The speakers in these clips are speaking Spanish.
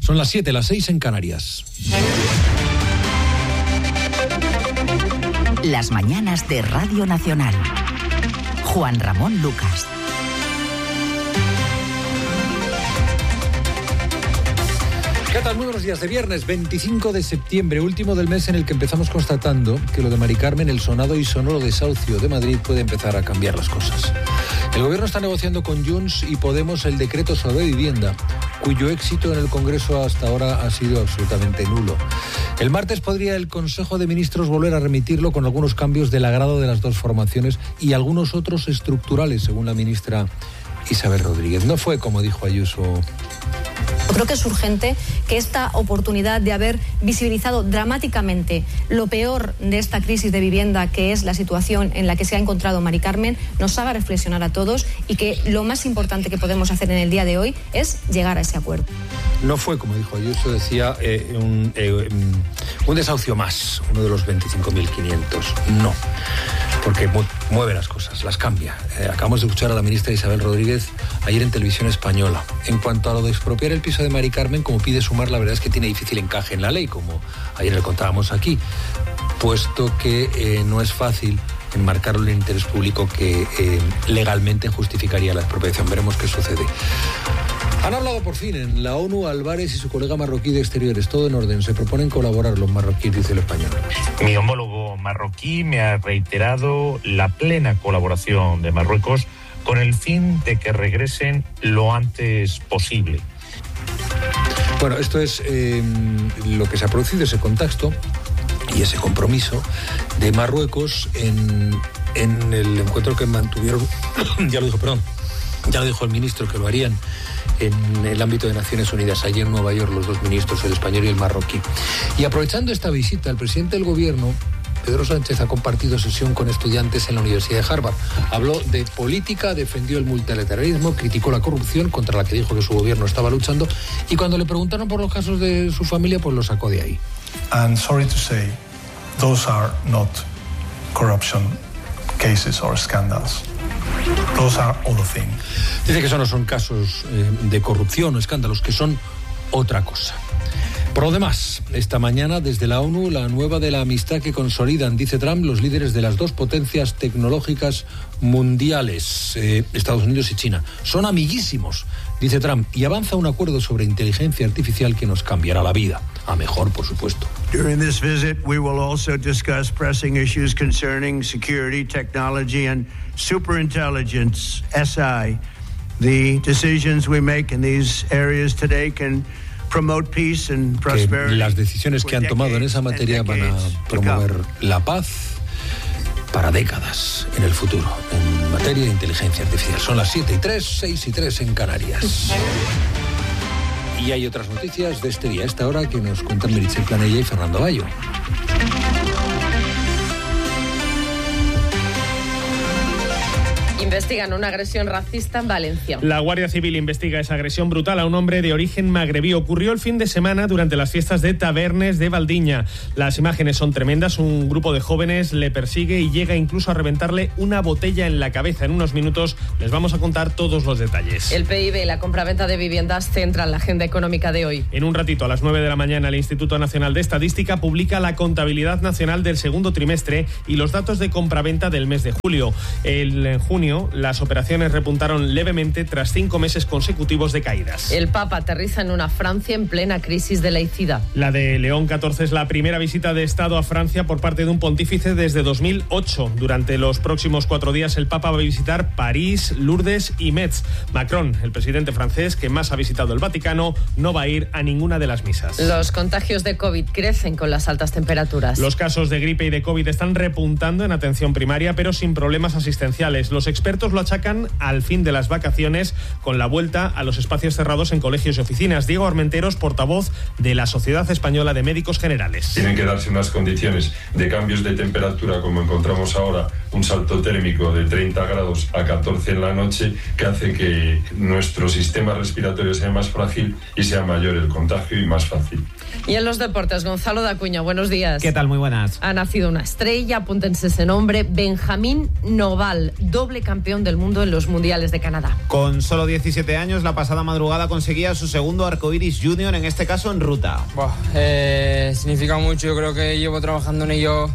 Son las 7, las 6 en Canarias. Las mañanas de Radio Nacional. Juan Ramón Lucas. ¿Qué tal? Muy buenos días de viernes, 25 de septiembre, último del mes en el que empezamos constatando que lo de Mari Carmen, el sonado y sonoro desahucio de Madrid, puede empezar a cambiar las cosas. El gobierno está negociando con Junts y Podemos el decreto sobre vivienda, cuyo éxito en el Congreso hasta ahora ha sido absolutamente nulo. El martes podría el Consejo de Ministros volver a remitirlo con algunos cambios del agrado de las dos formaciones y algunos otros estructurales, según la ministra Isabel Rodríguez. No fue como dijo Ayuso. Creo que es urgente que esta oportunidad de haber visibilizado dramáticamente lo peor de esta crisis de vivienda, que es la situación en la que se ha encontrado Mari Carmen, nos haga reflexionar a todos y que lo más importante que podemos hacer en el día de hoy es llegar a ese acuerdo. No fue, como dijo Ayuso, decía, un desahucio más, uno de los 25.500. No, porque mueve las cosas, las cambia. Acabamos de escuchar a la ministra Isabel Rodríguez ayer en Televisión Española. En cuanto a lo de expropiar el piso de Mari Carmen, como pide Sumar, la verdad es que tiene difícil encaje en la ley, como ayer le contábamos aquí, puesto que no es fácil enmarcarlo en el interés público que legalmente justificaría la expropiación. Veremos qué sucede. Han hablado por fin en la ONU Álvarez y su colega marroquí de Exteriores. Todo en orden. Se proponen colaborar los marroquíes, dice el español. Mi homólogo marroquí me ha reiterado la plena colaboración de Marruecos con el fin de que regresen lo antes posible. Bueno, esto es lo que se ha producido, ese contexto y ese compromiso de Marruecos en el encuentro que mantuvieron, ya lo dijo el ministro que lo harían en el ámbito de Naciones Unidas, allí en Nueva York, los dos ministros, el español y el marroquí. Y aprovechando esta visita, el presidente del gobierno, Pedro Sánchez, ha compartido sesión con estudiantes en la Universidad de Harvard. Habló de política, defendió el multilateralismo, criticó la corrupción, contra la que dijo que su gobierno estaba luchando, y cuando le preguntaron por los casos de su familia, pues lo sacó de ahí. And sorry to say, those are not corruption cases or scandals. Those are other things. Dice que eso no son casos de corrupción o escándalos, que son otra cosa. Por lo demás, esta mañana desde la ONU, la nueva de la amistad que consolidan, dice Trump, los líderes de las dos potencias tecnológicas mundiales, Estados Unidos y China. Son amiguísimos, dice Trump, y avanza un acuerdo sobre inteligencia artificial que nos cambiará la vida. A mejor, por supuesto. During this visit, we will also discuss pressing issues concerning security, technology, and superintelligence, SI. The decisions we make in these areas today can promote peace and prosperity. Que las decisiones que han tomado en esa materia van a promover la paz para décadas en el futuro, en materia de inteligencia artificial. Son las 7:03, 6:03 en Canarias. Y hay otras noticias de este día, a esta hora, que nos cuentan Meritxell Planella y Fernando Bayo. Investigan una agresión racista en Valencia. La Guardia Civil investiga esa agresión brutal a un hombre de origen magrebí. Ocurrió el fin de semana durante las fiestas de Tabernes de Valdiña. Las imágenes son tremendas. Un grupo de jóvenes le persigue y llega incluso a reventarle una botella en la cabeza. En unos minutos les vamos a contar todos los detalles. El PIB y la compraventa de viviendas centran la agenda económica de hoy. En un ratito, a las 9 de la mañana, el Instituto Nacional de Estadística publica la contabilidad nacional del segundo trimestre y los datos de compraventa del mes de julio. En junio, las operaciones repuntaron levemente tras 5 meses consecutivos de caídas. El Papa aterriza en una Francia en plena crisis de laicidad. La de León XIV es la primera visita de Estado a Francia por parte de un pontífice desde 2008. Durante los próximos 4 días, el Papa va a visitar París, Lourdes y Metz. Macron, el presidente francés que más ha visitado el Vaticano, no va a ir a ninguna de las misas. Los contagios de COVID crecen con las altas temperaturas. Los casos de gripe y de COVID están repuntando en atención primaria, pero sin problemas asistenciales. Los expertos lo achacan al fin de las vacaciones, con la vuelta a los espacios cerrados en colegios y oficinas. Diego Armenteros, portavoz de la Sociedad Española de Médicos Generales. Tienen que darse unas condiciones de cambios de temperatura, como encontramos ahora, un salto térmico de 30 grados a 14 en la noche, que hace que nuestro sistema respiratorio sea más frágil y sea mayor el contagio y más fácil. Y en los deportes, Gonzalo Dacuña, buenos días. ¿Qué tal? Muy buenas. Ha nacido una estrella, apúntense ese nombre, Benjamín Noval, doble campeón campeón del mundo en los mundiales de Canadá. Con solo 17 años, la pasada madrugada conseguía su segundo Arcoiris Junior, en este caso en ruta. Significa mucho, yo creo que llevo trabajando en ello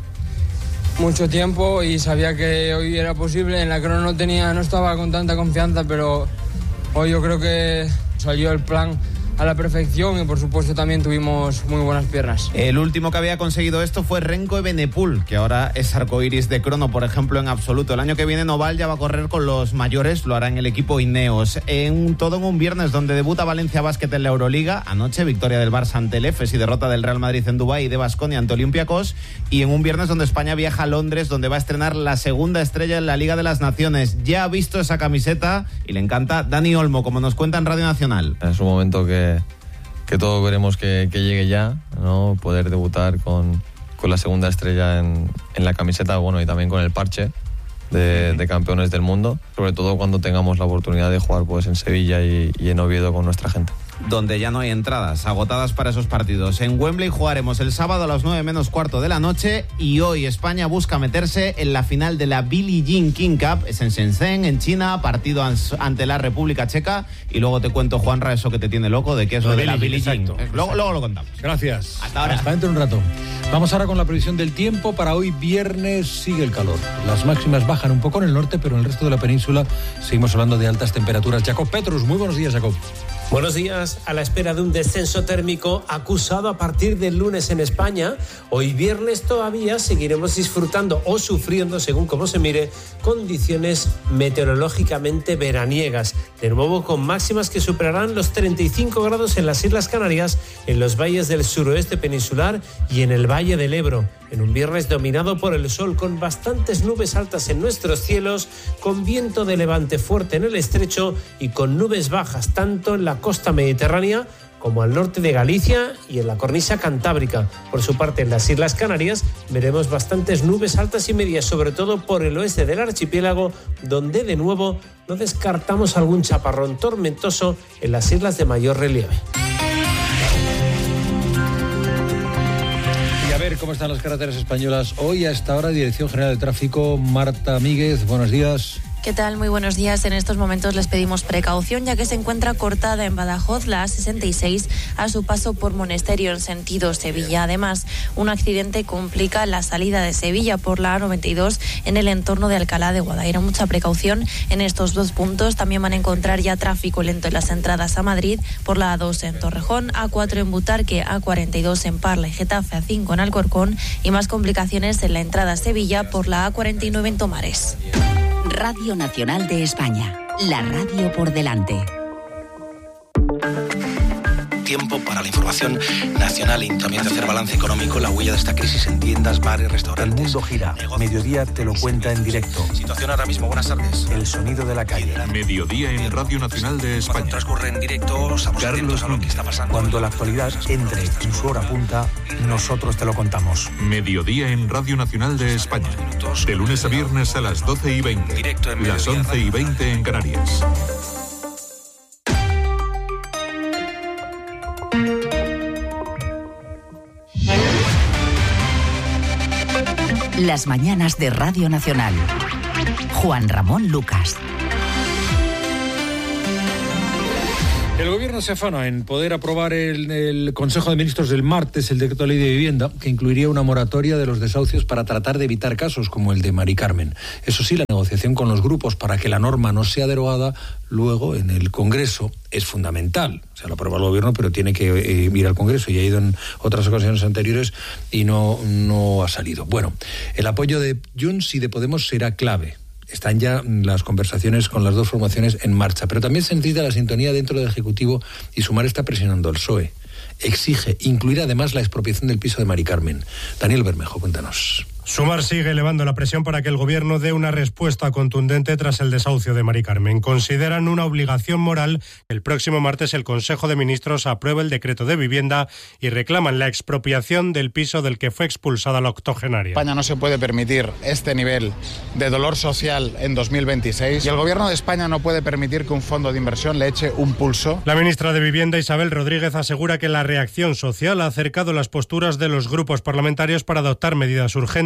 mucho tiempo y sabía que hoy era posible. En la crono no estaba con tanta confianza, pero hoy yo creo que salió el plan a la perfección y por supuesto también tuvimos muy buenas piernas. El último que había conseguido esto fue Renko Evenepoel, que ahora es arcoiris de crono, por ejemplo, en absoluto. El año que viene Noval ya va a correr con los mayores, lo hará en el equipo Ineos. Todo en un viernes donde debuta Valencia Basket en la Euroliga. Anoche victoria del Barça ante el Efes y derrota del Real Madrid en Dubái y de Baskonia ante Olympiacos. Y en un viernes donde España viaja a Londres, donde va a estrenar la segunda estrella en la Liga de las Naciones. Ya ha visto esa camiseta y le encanta Dani Olmo, como nos cuenta en Radio Nacional. Es un momento que todos veremos que llegue ya, ¿no? Poder debutar con la segunda estrella en la camiseta, bueno, y también con el parche de campeones del mundo, sobre todo cuando tengamos la oportunidad de jugar pues en Sevilla y en Oviedo con nuestra gente. Donde ya no hay entradas, agotadas para esos partidos. En Wembley jugaremos el sábado a las 9:45 de la noche y hoy España busca meterse en la final de la Billie Jean King Cup. Es en Shenzhen, en China, partido ante la República Checa. Y luego te cuento, Juanra, eso que te tiene loco de qué es lo de la Billie Jean. Luego lo contamos. Gracias. Hasta ahora. Hasta dentro de un rato. Vamos ahora con la previsión del tiempo. Para hoy viernes sigue el calor. Las máximas bajan un poco en el norte, pero en el resto de la península seguimos hablando de altas temperaturas. Jacob Petrus, muy buenos días, Jacob. Buenos días. A la espera de un descenso térmico acusado a partir del lunes en España, hoy viernes todavía seguiremos disfrutando o sufriendo, según cómo se mire, condiciones meteorológicamente veraniegas. De nuevo con máximas que superarán los 35 grados en las Islas Canarias, en los valles del suroeste peninsular y en el Valle del Ebro. En un viernes dominado por el sol, con bastantes nubes altas en nuestros cielos, con viento de levante fuerte en el estrecho y con nubes bajas tanto en la costa mediterránea como al norte de Galicia y en la cornisa cantábrica. Por su parte, en las Islas Canarias veremos bastantes nubes altas y medias, sobre todo por el oeste del archipiélago, donde de nuevo no descartamos algún chaparrón tormentoso en las islas de mayor relieve. A ver cómo están las carreteras españolas hoy a esta hora. Dirección General de Tráfico, Marta Míguez, buenos días. ¿Qué tal? Muy buenos días. En estos momentos les pedimos precaución, ya que se encuentra cortada en Badajoz la A66 a su paso por Monesterio en sentido Sevilla. Además, un accidente complica la salida de Sevilla por la A92 en el entorno de Alcalá de Guadaira. Mucha precaución en estos dos puntos. También van a encontrar ya tráfico lento en las entradas a Madrid por la A2 en Torrejón, A4 en Butarque, A42 en Parla y Getafe, A5 en Alcorcón y más complicaciones en la entrada a Sevilla por la A49 en Tomares. Radio Nacional de España, la radio por delante. Tiempo para la información nacional y también de hacer balance económico, la huella de esta crisis en tiendas, bares, restaurantes. El mundo gira. Mediodía te lo cuenta en directo. Situación ahora mismo, buenas tardes. El sonido de la calle. Mediodía en Radio Nacional de España. Cuando transcurre en directo, estamos atentos a lo que está pasando. Cuando la actualidad entre en su hora punta, nosotros te lo contamos. Mediodía en Radio Nacional de España. De lunes a viernes a las 12:20. Directo en las 11:20 en Canarias. Las mañanas de Radio Nacional. Juan Ramón Lucas. El gobierno se afana en poder aprobar el Consejo de Ministros del martes el decreto de ley de vivienda que incluiría una moratoria de los desahucios para tratar de evitar casos como el de Mari Carmen. Eso sí, la negociación con los grupos para que la norma no sea derogada luego en el Congreso es fundamental. O sea, lo aprueba el gobierno, pero tiene que ir al Congreso y ha ido en otras ocasiones anteriores y no ha salido. Bueno, el apoyo de Junts y de Podemos será clave. Están ya las conversaciones con las dos formaciones en marcha, pero también se necesita la sintonía dentro del Ejecutivo y Sumar está presionando al PSOE. Exige incluir además la expropiación del piso de Mari Carmen. Daniel Bermejo, cuéntanos. Sumar sigue elevando la presión para que el gobierno dé una respuesta contundente tras el desahucio de Mari Carmen. Consideran una obligación moral que el próximo martes el Consejo de Ministros apruebe el decreto de vivienda y reclaman la expropiación del piso del que fue expulsada la octogenaria. España no se puede permitir este nivel de dolor social en 2026 y el gobierno de España no puede permitir que un fondo de inversión le eche un pulso. La ministra de Vivienda, Isabel Rodríguez, asegura que la reacción social ha acercado las posturas de los grupos parlamentarios para adoptar medidas urgentes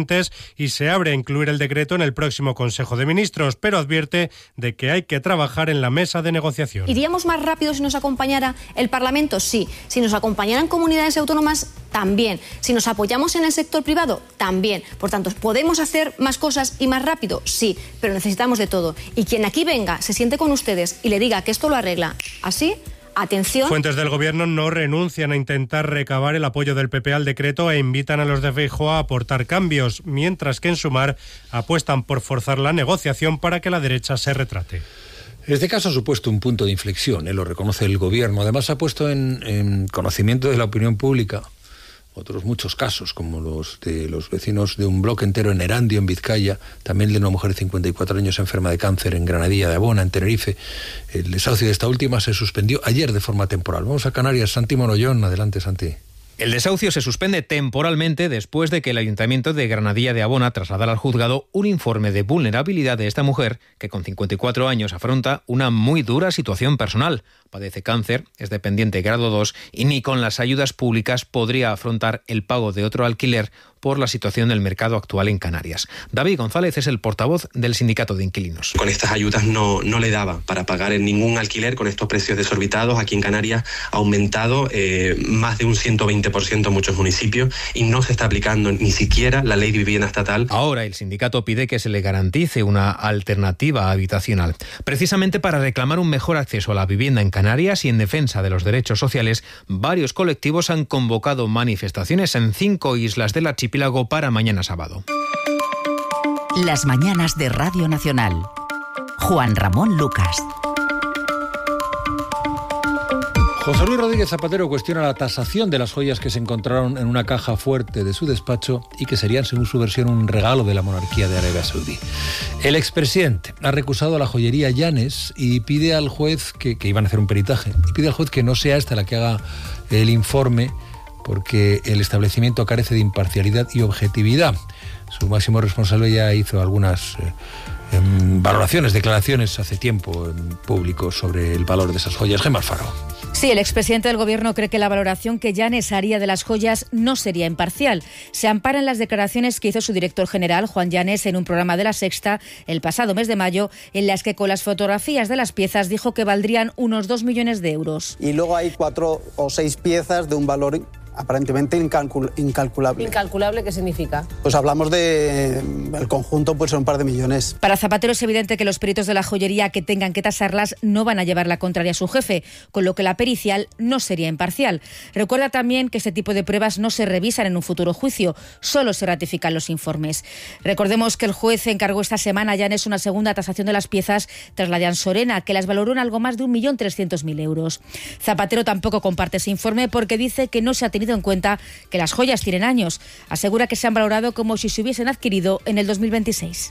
contingentes y se abre a incluir el decreto en el próximo Consejo de Ministros, pero advierte de que hay que trabajar en la mesa de negociación. ¿Iríamos más rápido si nos acompañara el Parlamento? Sí. Si nos acompañaran comunidades autónomas, también. Si nos apoyamos en el sector privado, también. Por tanto, ¿podemos hacer más cosas y más rápido? Sí, pero necesitamos de todo. Y quien aquí venga, se siente con ustedes y le diga que esto lo arregla así, atención. Fuentes del Gobierno no renuncian a intentar recabar el apoyo del PP al decreto e invitan a los de Feijóo a aportar cambios, mientras que en Sumar apuestan por forzar la negociación para que la derecha se retrate. Este caso ha supuesto un punto de inflexión, lo reconoce el Gobierno. Además ha puesto en conocimiento de la opinión pública otros muchos casos, como los de los vecinos de un bloque entero en Erandio, en Vizcaya, también de una mujer de 54 años enferma de cáncer en Granadilla de Abona, en Tenerife. El desahucio de esta última se suspendió ayer de forma temporal. Vamos a Canarias. Santi Monollón, adelante, Santi. El desahucio se suspende temporalmente después de que el Ayuntamiento de Granadilla de Abona trasladara al juzgado un informe de vulnerabilidad de esta mujer que con 54 años afronta una muy dura situación personal. Padece cáncer, es dependiente grado 2 y ni con las ayudas públicas podría afrontar el pago de otro alquiler por la situación del mercado actual en Canarias. David González es el portavoz del Sindicato de Inquilinos. Con estas ayudas no le daba para pagar en ningún alquiler con estos precios desorbitados. Aquí en Canarias ha aumentado más de un 120% en muchos municipios y no se está aplicando ni siquiera la ley de vivienda estatal. Ahora el sindicato pide que se le garantice una alternativa habitacional. Precisamente para reclamar un mejor acceso a la vivienda en Canarias y en defensa de los derechos sociales, varios colectivos han convocado manifestaciones en 5 islas del archipiélago para mañana sábado. Las mañanas de Radio Nacional. Juan Ramón Lucas. José Luis Rodríguez Zapatero cuestiona la tasación de las joyas que se encontraron en una caja fuerte de su despacho y que serían, según su versión, un regalo de la monarquía de Arabia Saudí. El expresidente ha recusado a la joyería Llanes y pide al juez que iban a hacer un peritaje, y pide al juez que no sea esta la que haga el informe porque el establecimiento carece de imparcialidad y objetividad. Su máximo responsable ya hizo algunas valoraciones, declaraciones hace tiempo en público sobre el valor de esas joyas. Gemma Alfaro. Sí, el expresidente del Gobierno cree que la valoración que Llanes haría de las joyas no sería imparcial. Se ampara en las declaraciones que hizo su director general, Juan Llanes, en un programa de La Sexta el pasado mes de mayo, en las que con las fotografías de las piezas dijo que valdrían unos 2 millones de euros. Y luego hay 4 o 6 piezas de un valor aparentemente incalculable. ¿Incalculable qué significa? Pues hablamos de el conjunto, pues son un par de millones. Para Zapatero es evidente que los peritos de la joyería que tengan que tasarlas no van a llevar la contraria a su jefe, con lo que la pericial no sería imparcial. Recuerda también que este tipo de pruebas no se revisan en un futuro juicio, solo se ratifican los informes. Recordemos que el juez encargó esta semana a Llanes una segunda tasación de las piezas tras la de Ansorena, que las valoró en algo más de 1.300.000 euros. Zapatero tampoco comparte ese informe porque dice que no se ha tenido en cuenta que las joyas tienen años. Asegura que se han valorado como si se hubiesen adquirido en el 2026.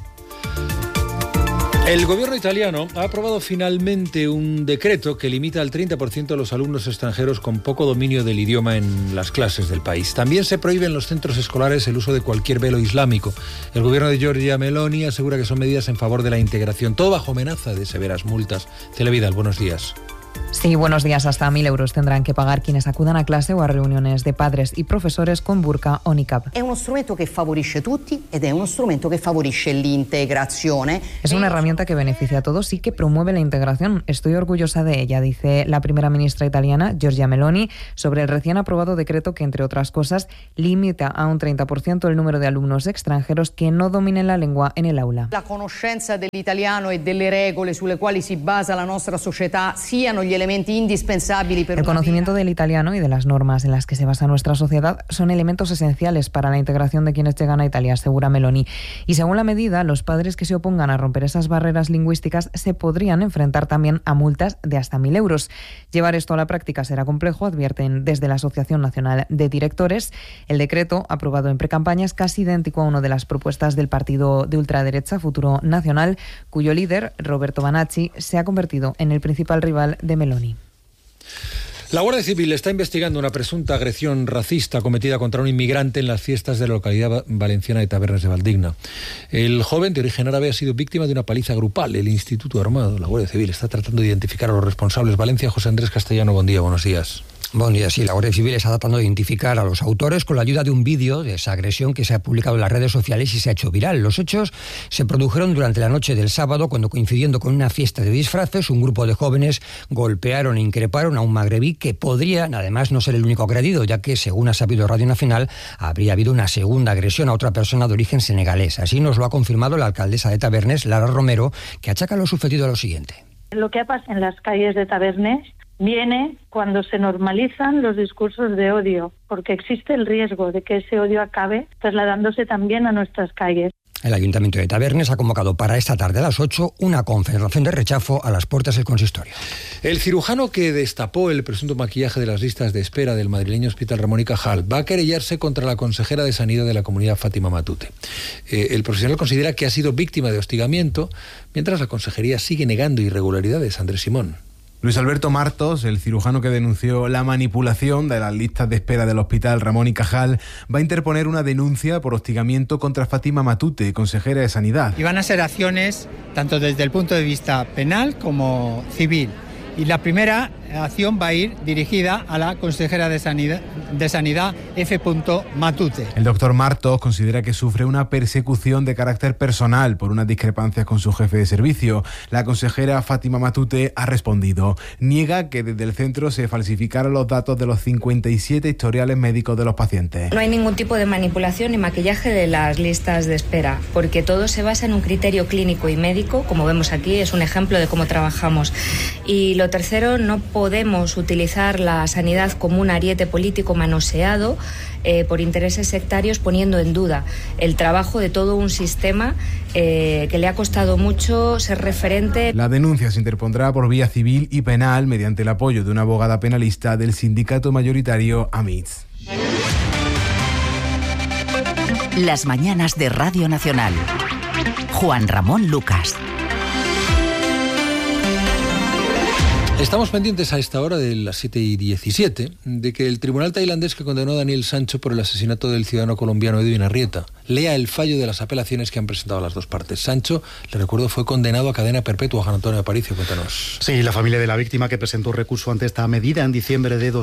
El gobierno italiano ha aprobado finalmente un decreto que limita al 30% a los alumnos extranjeros con poco dominio del idioma en las clases del país. También se prohíbe en los centros escolares el uso de cualquier velo islámico. El gobierno de Giorgia Meloni asegura que son medidas en favor de la integración, todo bajo amenaza de severas multas. Cele Vidal, buenos días. Sí, buenos días. Hasta 1.000 euros tendrán que pagar quienes acudan a clase o a reuniones de padres y profesores con burka o niqab. Es un instrumento que favorece a tutti ed è un instrumento que favorece l'integrazione. Es una herramienta que beneficia a todos y que promueve la integración. Estoy orgullosa de ella, dice la primera ministra italiana, Giorgia Meloni, sobre el recién aprobado decreto que, entre otras cosas, limita a un 30% el número de alumnos extranjeros que no dominen la lengua en el aula. La conoscenza dell'italiano e delle regole sulle quali si basa la nostra società siano gli elementi indispensabili per el conocimiento del italiano y de las normas en las que se basa nuestra sociedad son elementos esenciales para la integración de quienes llegan a Italia, asegura Meloni. Y según la medida, los padres que se opongan a romper esas barreras lingüísticas se podrían enfrentar también a multas de hasta 1.000 euros. Llevar esto a la práctica será complejo, advierten desde la Asociación Nacional de Directores. El decreto, aprobado en precampaña, es casi idéntico a una de las propuestas del partido de ultraderecha Futuro Nacional, cuyo líder, Roberto Banacci, se ha convertido en el principal rival de Meloni. La Guardia Civil está investigando una presunta agresión racista cometida contra un inmigrante en las fiestas de la localidad valenciana de Tabernes de Valdigna. El joven de origen árabe ha sido víctima de una paliza grupal. El Instituto Armado, la Guardia Civil, está tratando de identificar a los responsables. Valencia, José Andrés Castellano, buen día, buenos días. Buen día, sí, la Guardia Civil está tratando de identificar a los autores con la ayuda de un vídeo de esa agresión que se ha publicado en las redes sociales y se ha hecho viral. Los hechos se produjeron durante la noche del sábado, cuando, coincidiendo con una fiesta de disfraces, un grupo de jóvenes golpearon e increparon a un magrebí que podría, además, no ser el único agredido, ya que, según ha sabido Radio Nacional, habría habido una segunda agresión a otra persona de origen senegalés. Así nos lo ha confirmado la alcaldesa de Tabernes, Lara Romero, que achaca lo sucedido a lo siguiente. Lo que ha pasado en las calles de Tabernes viene cuando se normalizan los discursos de odio, porque existe el riesgo de que ese odio acabe trasladándose también a nuestras calles. El Ayuntamiento de Tabernes ha convocado para esta tarde a las 8 una concentración de rechazo a las puertas del consistorio. El cirujano que destapó el presunto maquillaje de las listas de espera del madrileño Hospital Ramón y Cajal va a querellarse contra la consejera de Sanidad de la Comunidad, Fátima Matute. El profesional considera que ha sido víctima de hostigamiento, mientras la consejería sigue negando irregularidades. Andrés Simón. Luis Alberto Martos, el cirujano que denunció la manipulación de las listas de espera del Hospital Ramón y Cajal, va a interponer una denuncia por hostigamiento contra Fátima Matute, consejera de Sanidad. Y van a ser acciones tanto desde el punto de vista penal como civil. Y la primera acción va a ir dirigida a la consejera de Sanidad F. Matute. El doctor Martos considera que sufre una persecución de carácter personal por unas discrepancias con su jefe de servicio. La consejera Fátima Matute ha respondido. Niega que desde el centro se falsificaron los datos de los 57 historiales médicos de los pacientes. No hay ningún tipo de manipulación ni maquillaje de las listas de espera, porque todo se basa en un criterio clínico y médico. Como vemos aquí, es un ejemplo de cómo trabajamos. Y lo tercero, no podemos utilizar la sanidad como un ariete político manoseado por intereses sectarios, poniendo en duda el trabajo de todo un sistema que le ha costado mucho ser referente. La denuncia se interpondrá por vía civil y penal mediante el apoyo de una abogada penalista del sindicato mayoritario AMITS. Las mañanas de Radio Nacional. Juan Ramón Lucas. Estamos pendientes a esta hora de las 7:17 de que el tribunal tailandés que condenó a Daniel Sancho por el asesinato del ciudadano colombiano Edwin Arrieta lea el fallo de las apelaciones que han presentado las dos partes. Sancho, le recuerdo, fue condenado a cadena perpetua. Juan Antonio Aparicio, cuéntanos. Sí, la familia de la víctima, que presentó recurso ante esta medida en diciembre de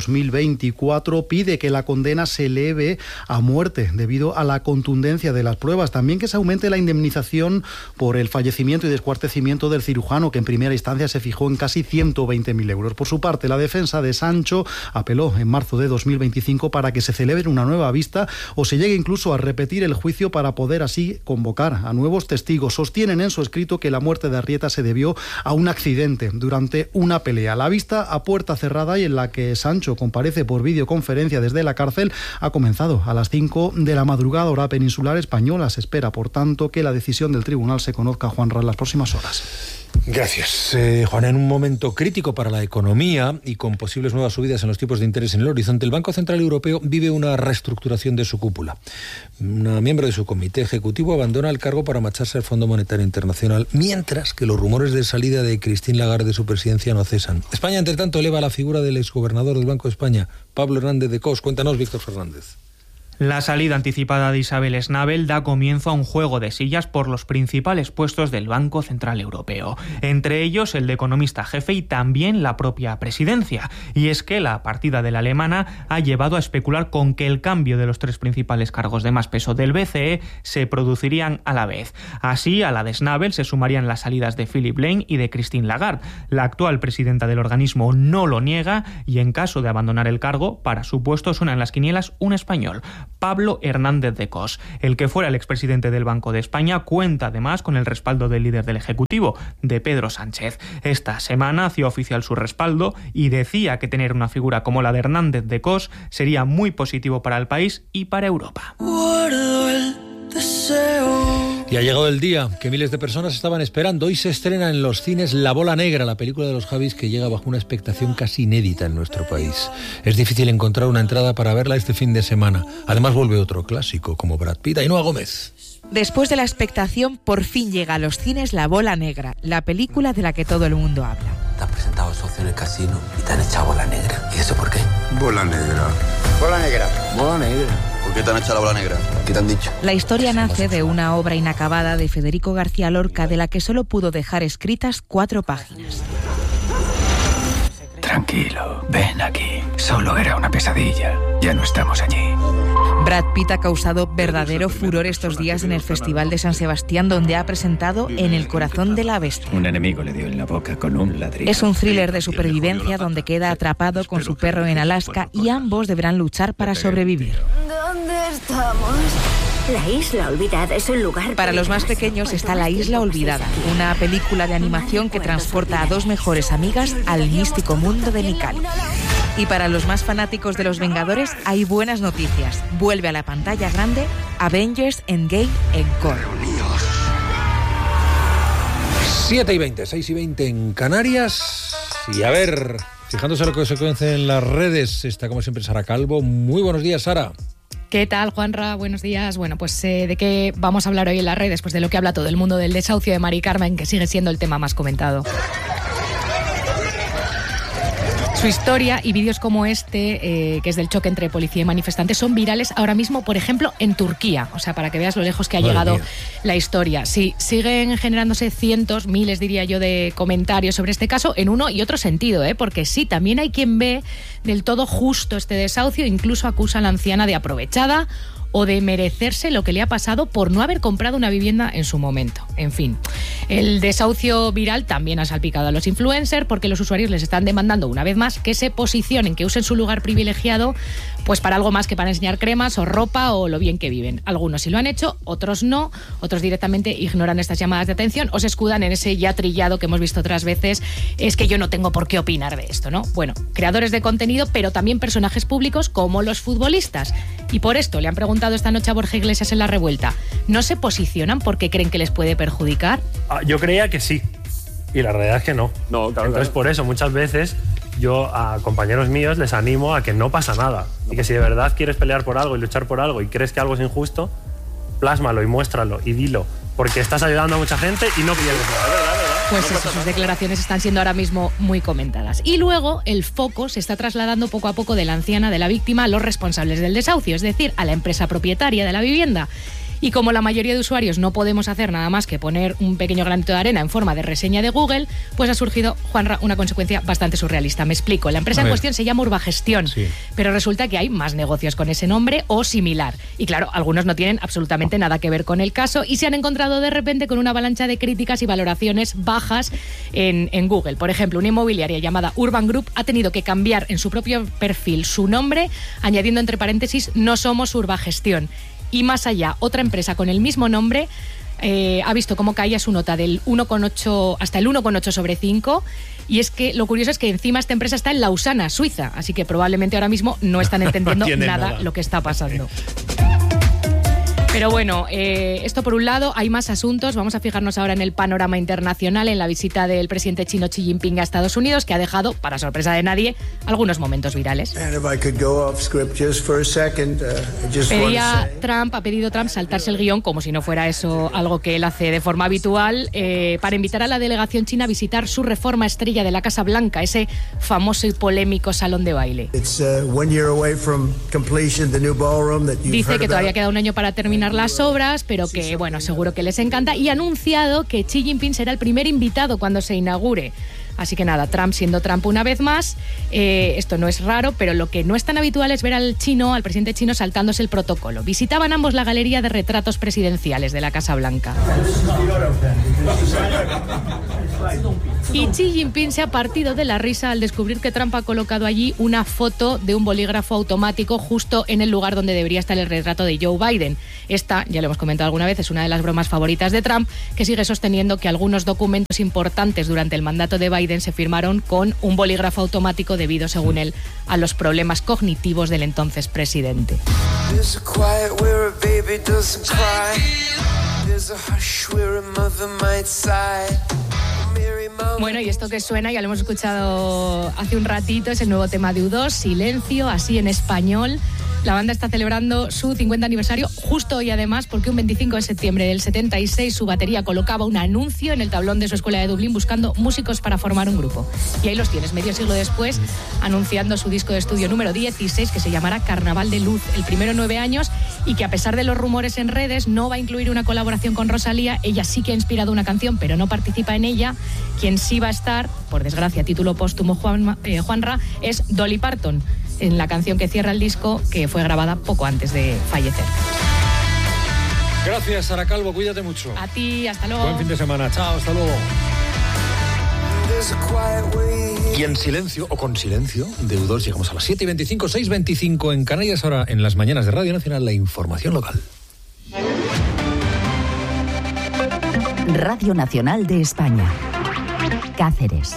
2024, pide que la condena se eleve a muerte debido a la contundencia de las pruebas. También que se aumente la indemnización por el fallecimiento y descuartecimiento del cirujano, que en primera instancia se fijó en casi 120.000 euros. Por su parte, la defensa de Sancho apeló en marzo de 2025 para que se celebre una nueva vista o se llegue incluso a repetir el juicio para poder así convocar a nuevos testigos. Sostienen en su escrito que la muerte de Arrieta se debió a un accidente durante una pelea. La vista a puerta cerrada, y en la que Sancho comparece por videoconferencia desde la cárcel, ha comenzado a las 5 de la madrugada, hora peninsular española. Se espera, por tanto, que la decisión del tribunal se conozca, Juanra, en las próximas horas. Gracias, Juan. En un momento crítico para la economía y con posibles nuevas subidas en los tipos de interés en el horizonte, el Banco Central Europeo vive una reestructuración de su cúpula. Una miembro de su comité ejecutivo abandona el cargo para marcharse al Fondo Monetario Internacional, mientras que los rumores de salida de Christine Lagarde de su presidencia no cesan. España, entre tanto, eleva la figura del exgobernador del Banco de España, Pablo Hernández de Cos. Cuéntanos, Víctor Fernández. La salida anticipada de Isabel Schnabel da comienzo a un juego de sillas por los principales puestos del Banco Central Europeo, entre ellos el de economista jefe y también la propia presidencia. Y es que la partida de la alemana ha llevado a especular con que el cambio de los tres principales cargos de más peso del BCE se producirían a la vez. Así, a la de Schnabel se sumarían las salidas de Philip Lane y de Christine Lagarde. La actual presidenta del organismo no lo niega y, en caso de abandonar el cargo, para su puesto suena en las quinielas un español, Pablo Hernández de Cos. El que fuera el expresidente del Banco de España cuenta además con el respaldo del líder del Ejecutivo, de Pedro Sánchez. Esta semana hacía oficial su respaldo y decía que tener una figura como la de Hernández de Cos sería muy positivo para el país y para Europa. Y ha llegado el día que miles de personas estaban esperando. Hoy se estrena en los cines La Bola Negra, la película de los Javis, que llega bajo una expectación casi inédita en nuestro país. Es difícil encontrar una entrada para verla este fin de semana. Además vuelve otro clásico como Brad Pitt. Ainhoa Gómez. Después de la expectación, por fin llega a los cines La Bola Negra, la película de la que todo el mundo habla. Te han presentado socio en el casino y te han echado bola negra. ¿Y eso por qué? Bola negra. Bola negra. Bola negra. ¿Por qué te han echado la bola negra? ¿Qué te han dicho? La historia nace de una obra inacabada de Federico García Lorca, de la que solo pudo dejar escritas 4 páginas. Tranquilo, ven aquí. Solo era una pesadilla. Ya no estamos allí. Brad Pitt ha causado verdadero furor estos días en el Festival de San Sebastián, donde ha presentado En el corazón de la bestia. Un enemigo le dio en la boca con un ladrillo. Es un thriller de supervivencia donde queda atrapado con su perro en Alaska y ambos deberán luchar para sobrevivir. ¿Dónde estamos? La Isla Olvidada es un lugar... Para los más pequeños está La Isla Olvidada, una película de animación que transporta a dos mejores amigas al místico mundo de Mikali. Y para los más fanáticos de los Vengadores hay buenas noticias. Vuelve a la pantalla grande Avengers Endgame Encore. 7:20, 6:20 en Canarias. Y a ver, fijándose lo que se conoce en las redes, está como siempre Sara Calvo. Muy buenos días, Sara. ¿Qué tal, Juanra? Buenos días. Bueno, pues ¿de qué vamos a hablar hoy en las redes? Pues de lo que habla todo el mundo del desahucio de Mari Carmen, que sigue siendo el tema más comentado. Su historia y vídeos como este, que es del choque entre policía y manifestantes, son virales ahora mismo, por ejemplo, en Turquía. O sea, para que veas lo lejos que ha llegado la historia. Sí, siguen generándose cientos, miles, diría yo, de comentarios sobre este caso en uno y otro sentido, porque sí, también hay quien ve del todo justo este desahucio, incluso acusa a la anciana de aprovechada o de merecerse lo que le ha pasado por no haber comprado una vivienda en su momento. En fin, el desahucio viral también ha salpicado a los influencers porque los usuarios les están demandando una vez más que se posicionen, que usen su lugar privilegiado pues para algo más que para enseñar cremas o ropa o lo bien que viven. Algunos sí lo han hecho, otros no, otros directamente ignoran estas llamadas de atención o se escudan en ese ya trillado que hemos visto otras veces, es que yo no tengo por qué opinar de esto, ¿no? Bueno, creadores de contenido, pero también personajes públicos como los futbolistas. Y por esto le han preguntado esta noche a Borja Iglesias en La Revuelta, ¿no se posicionan porque creen que les puede perjudicar? Yo creía que sí, y la realidad es que no. Entonces, por eso, muchas veces yo a compañeros míos les animo a que no pasa nada. Y que si de verdad quieres pelear por algo y luchar por algo y crees que algo es injusto, plásmalo y muéstralo y dilo, porque estás ayudando a mucha gente y no pierdes nada. ¿Verdad? Pues eso, sus declaraciones están siendo ahora mismo muy comentadas. Y luego el foco se está trasladando poco a poco de la anciana, de la víctima, a los responsables del desahucio, es decir, a la empresa propietaria de la vivienda. Y como la mayoría de usuarios no podemos hacer nada más que poner un pequeño granito de arena en forma de reseña de Google, pues ha surgido, Juanra, una consecuencia bastante surrealista. Me explico. La empresa en cuestión se llama Urbagestión, pero resulta que hay más negocios con ese nombre o similar. Y claro, algunos no tienen absolutamente nada que ver con el caso y se han encontrado de repente con una avalancha de críticas y valoraciones bajas en Google. Por ejemplo, una inmobiliaria llamada Urban Group ha tenido que cambiar en su propio perfil su nombre, añadiendo entre paréntesis, no somos Urbagestión. Y más allá, otra empresa con el mismo nombre ha visto cómo caía su nota del 1,8 hasta el 1,8 sobre 5. Y es que lo curioso es que encima esta empresa está en Lausana, Suiza. Así que probablemente ahora mismo no están entendiendo nada lo que está pasando. Pero bueno, esto por un lado, hay más asuntos. Vamos a fijarnos ahora en el panorama internacional, en la visita del presidente chino Xi Jinping a Estados Unidos, que ha dejado, para sorpresa de nadie, algunos momentos virales. Ha pedido Trump saltarse el guión, como si no fuera eso algo que él hace de forma habitual, para invitar a la delegación china a visitar su reforma estrella de la Casa Blanca, ese famoso y polémico salón de baile. Dice que todavía queda un año para terminar las obras, pero que, bueno, seguro que les encanta, y ha anunciado que Xi Jinping será el primer invitado cuando se inaugure. Así que nada, Trump siendo Trump una vez más, esto no es raro, pero lo que no es tan habitual es ver al presidente chino saltándose el protocolo. Visitaban ambos la galería de retratos presidenciales de la Casa Blanca. Y Xi Jinping se ha partido de la risa al descubrir que Trump ha colocado allí una foto de un bolígrafo automático justo en el lugar donde debería estar el retrato de Joe Biden. Esta, ya lo hemos comentado alguna vez, es una de las bromas favoritas de Trump, que sigue sosteniendo que algunos documentos importantes durante el mandato de Biden se firmaron con un bolígrafo automático debido, según él, a los problemas cognitivos del entonces presidente. Bueno, y esto que suena, ya lo hemos escuchado hace un ratito, es el nuevo tema de U2, Silencio, así en español. La banda está celebrando su 50 aniversario justo hoy, además, porque un 25 de septiembre del 76 su batería colocaba un anuncio en el tablón de su escuela de Dublín buscando músicos para formar un grupo. Y ahí los tienes, medio siglo después, anunciando su disco de estudio número 16, que se llamará Carnaval de Luz, el primero en 9 años, y que a pesar de los rumores en redes no va a incluir una colaboración con Rosalía. Ella sí que ha inspirado una canción, pero no participa en ella. Quien sí va a estar, por desgracia, título póstumo Juanra, es Dolly Parton, en la canción que cierra el disco, que fue grabada poco antes de fallecer. Gracias, Sara Calvo, cuídate mucho. A ti, hasta luego. Buen fin de semana, chao, hasta luego. Y en silencio, o con silencio, deudos, llegamos a las 7:25, 6:25 en Canarias. Ahora, en las mañanas de Radio Nacional, la información local. Radio Nacional de España. Cáceres.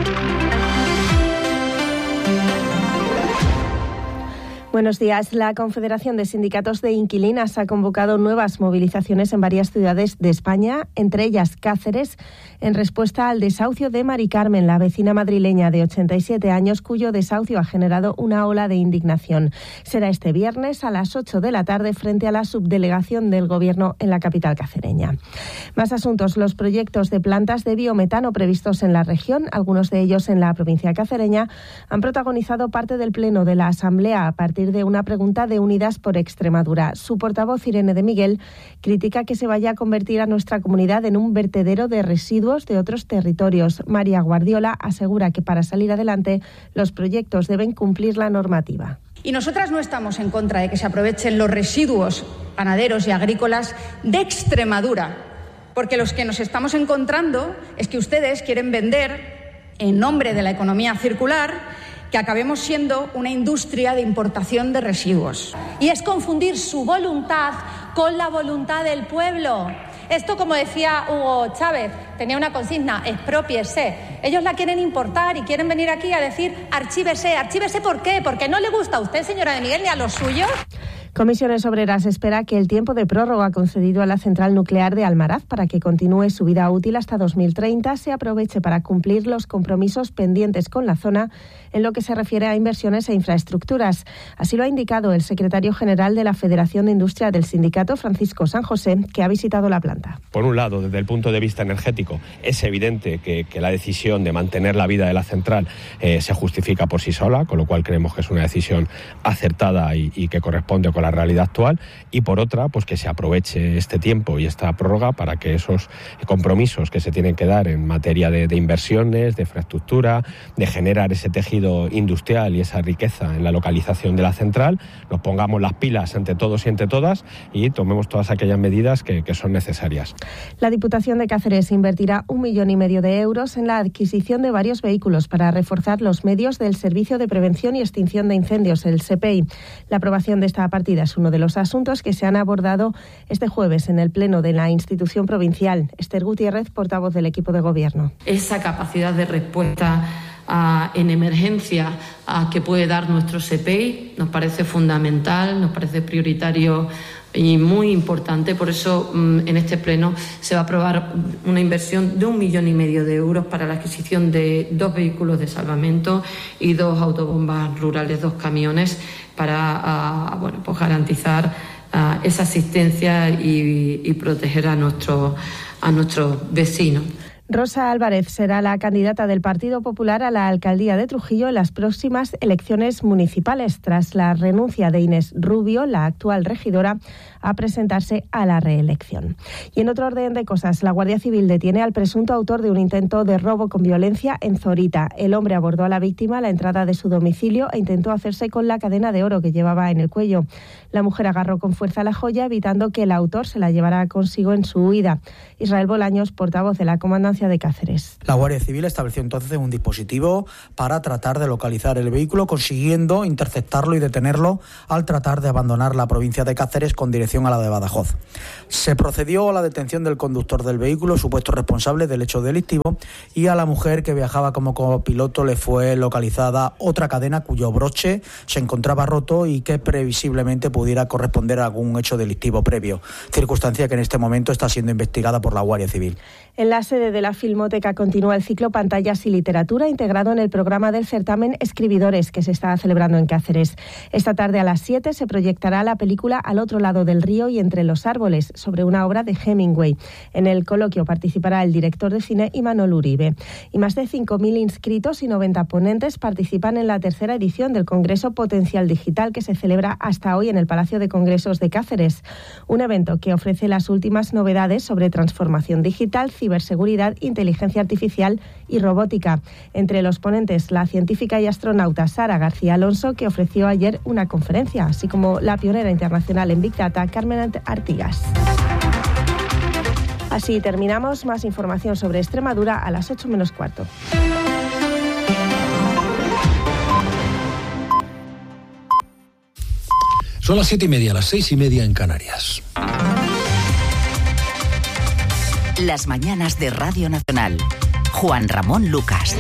Buenos días. La Confederación de Sindicatos de Inquilinas ha convocado nuevas movilizaciones en varias ciudades de España, entre ellas Cáceres, en respuesta al desahucio de Mari Carmen, la vecina madrileña de 87 años, cuyo desahucio ha generado una ola de indignación. Será este viernes a las 8 de la tarde frente a la subdelegación del Gobierno en la capital cacereña. Más asuntos. Los proyectos de plantas de biometano previstos en la región, algunos de ellos en la provincia cacereña, han protagonizado parte del pleno de la Asamblea a partir de una pregunta de Unidas por Extremadura. Su portavoz, Irene de Miguel, critica que se vaya a convertir a nuestra comunidad en un vertedero de residuos de otros territorios. María Guardiola asegura que para salir adelante los proyectos deben cumplir la normativa. Y nosotras no estamos en contra de que se aprovechen los residuos ganaderos y agrícolas de Extremadura, porque los que nos estamos encontrando es que ustedes quieren vender, en nombre de la economía circular, que acabemos siendo una industria de importación de residuos. Y es confundir su voluntad con la voluntad del pueblo. Esto, como decía Hugo Chávez, tenía una consigna: exprópiese. Ellos la quieren importar y quieren venir aquí a decir archívese. ¿Archívese por qué? ¿Porque no le gusta a usted, señora de Miguel, ni a los suyos? Comisiones Obreras espera que el tiempo de prórroga concedido a la central nuclear de Almaraz para que continúe su vida útil hasta 2030 se aproveche para cumplir los compromisos pendientes con la zona en lo que se refiere a inversiones e infraestructuras. Así lo ha indicado el secretario general de la Federación de Industria del sindicato, Francisco San José, que ha visitado la planta. Por un lado, desde el punto de vista energético, es evidente que la decisión de mantener la vida de la central se justifica por sí sola, con lo cual creemos que es una decisión acertada y que corresponde con la realidad actual, y por otra, pues que se aproveche este tiempo y esta prórroga para que esos compromisos que se tienen que dar en materia de inversiones, de infraestructura, de generar ese tejido industrial y esa riqueza en la localización de la central, nos pongamos las pilas entre todos y entre todas y tomemos todas aquellas medidas que son necesarias. La Diputación de Cáceres invertirá 1,5 millones de euros en la adquisición de varios vehículos para reforzar los medios del Servicio de Prevención y Extinción de Incendios, el SEPEI. La aprobación de esta partida es uno de los asuntos que se han abordado este jueves en el Pleno de la institución provincial. Esther Gutiérrez, portavoz del equipo de Gobierno. Esa capacidad de respuesta en emergencia que puede dar nuestro SEPEI nos parece fundamental, nos parece prioritario y muy importante. Por eso en este pleno se va a aprobar una inversión de 1,5 millones de euros para la adquisición de 2 vehículos de salvamento y 2 autobombas rurales, 2 camiones para pues garantizar esa asistencia y proteger a nuestros vecinos. Rosa Álvarez será la candidata del Partido Popular a la alcaldía de Trujillo en las próximas elecciones municipales, tras la renuncia de Inés Rubio, la actual regidora, a presentarse a la reelección. Y en otro orden de cosas, la Guardia Civil detiene al presunto autor de un intento de robo con violencia en Zorita. El hombre abordó a la víctima a la entrada de su domicilio e intentó hacerse con la cadena de oro que llevaba en el cuello. La mujer agarró con fuerza la joya, evitando que el autor se la llevara consigo en su huida. Israel Bolaños, portavoz de la Comandancia de Cáceres. La Guardia Civil estableció entonces un dispositivo para tratar de localizar el vehículo, consiguiendo interceptarlo y detenerlo al tratar de abandonar la provincia de Cáceres con dirección a la de Badajoz. Se procedió a la detención del conductor del vehículo, supuesto responsable del hecho delictivo, y a la mujer que viajaba como copiloto le fue localizada otra cadena cuyo broche se encontraba roto y que previsiblemente pudiera corresponder a algún hecho delictivo previo, circunstancia que en este momento está siendo investigada por la Guardia Civil. En la sede de la la Filmoteca continúa el ciclo Pantallas y Literatura integrado en el programa del certamen Escribidores que se está celebrando en Cáceres. Esta tarde a las 7 se proyectará la película Al otro lado del río y entre los árboles, sobre una obra de Hemingway. En el coloquio participará el director de cine Imanol Uribe. Y más de 5.000 inscritos y 90 ponentes participan en la tercera edición del Congreso Potencial Digital que se celebra hasta hoy en el Palacio de Congresos de Cáceres. Un evento que ofrece las últimas novedades sobre transformación digital, ciberseguridad, inteligencia artificial y robótica. Entre los ponentes, la científica y astronauta Sara García Alonso, que ofreció ayer una conferencia, así como la pionera internacional en Big Data, Carmen Artigas. Así terminamos. Más información sobre Extremadura a las 8 menos cuarto. Son las 7:30, las 6:30 en Canarias. Las mañanas de Radio Nacional. Juan Ramón Lucas.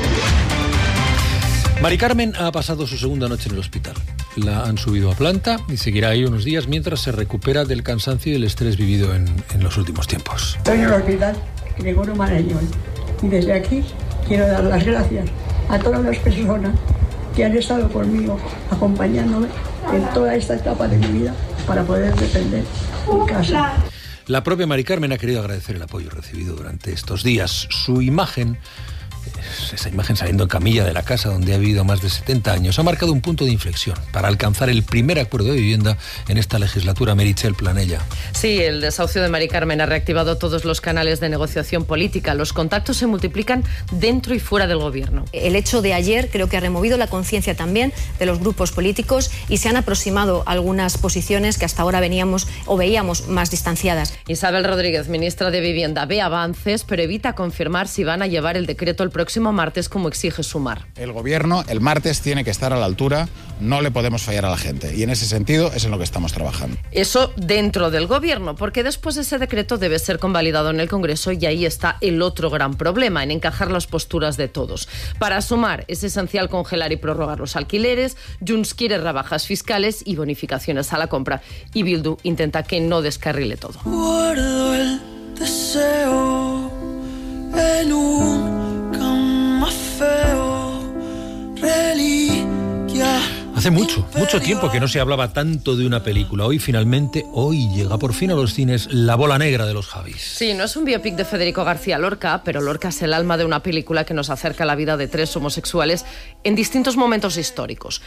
Mari Carmen ha pasado su segunda noche en el hospital. La han subido a planta y seguirá ahí unos días mientras se recupera del cansancio y el estrés vivido en los últimos tiempos. Estoy en el hospital Gregorio Marañón y desde aquí quiero dar las gracias a todas las personas que han estado conmigo, acompañándome en toda esta etapa de mi vida para poder defender mi casa. La propia Mari Carmen ha querido agradecer el apoyo recibido durante estos días. Su imagen, esa imagen saliendo en camilla de la casa donde ha vivido más de 70 años, ha marcado un punto de inflexión para alcanzar el primer acuerdo de vivienda en esta legislatura. Meritxell Planella. Sí, el desahucio de Mari Carmen ha reactivado todos los canales de negociación política. Los contactos se multiplican dentro y fuera del gobierno. El hecho de ayer creo que ha removido la conciencia también de los grupos políticos y se han aproximado algunas posiciones que hasta ahora veíamos más distanciadas. Isabel Rodríguez, ministra de Vivienda, ve avances, pero evita confirmar si van a llevar el decreto el próximo martes, como exige Sumar. El gobierno el martes tiene que estar a la altura, no le podemos fallar a la gente y en ese sentido es en lo que estamos trabajando. Eso dentro del gobierno, porque después ese decreto debe ser convalidado en el Congreso y ahí está el otro gran problema, en encajar las posturas de todos. Para Sumar es esencial congelar y prorrogar los alquileres, Junts quiere rebajas fiscales y bonificaciones a la compra y Bildu intenta que no descarrile todo. Guardo el deseo en un camafeo, reliquia. Hace mucho tiempo que no se hablaba tanto de una película. Hoy llega por fin a los cines La bola negra de los Javis. Sí, no es un biopic de Federico García Lorca, pero Lorca es el alma de una película que nos acerca a la vida de tres homosexuales en distintos momentos históricos.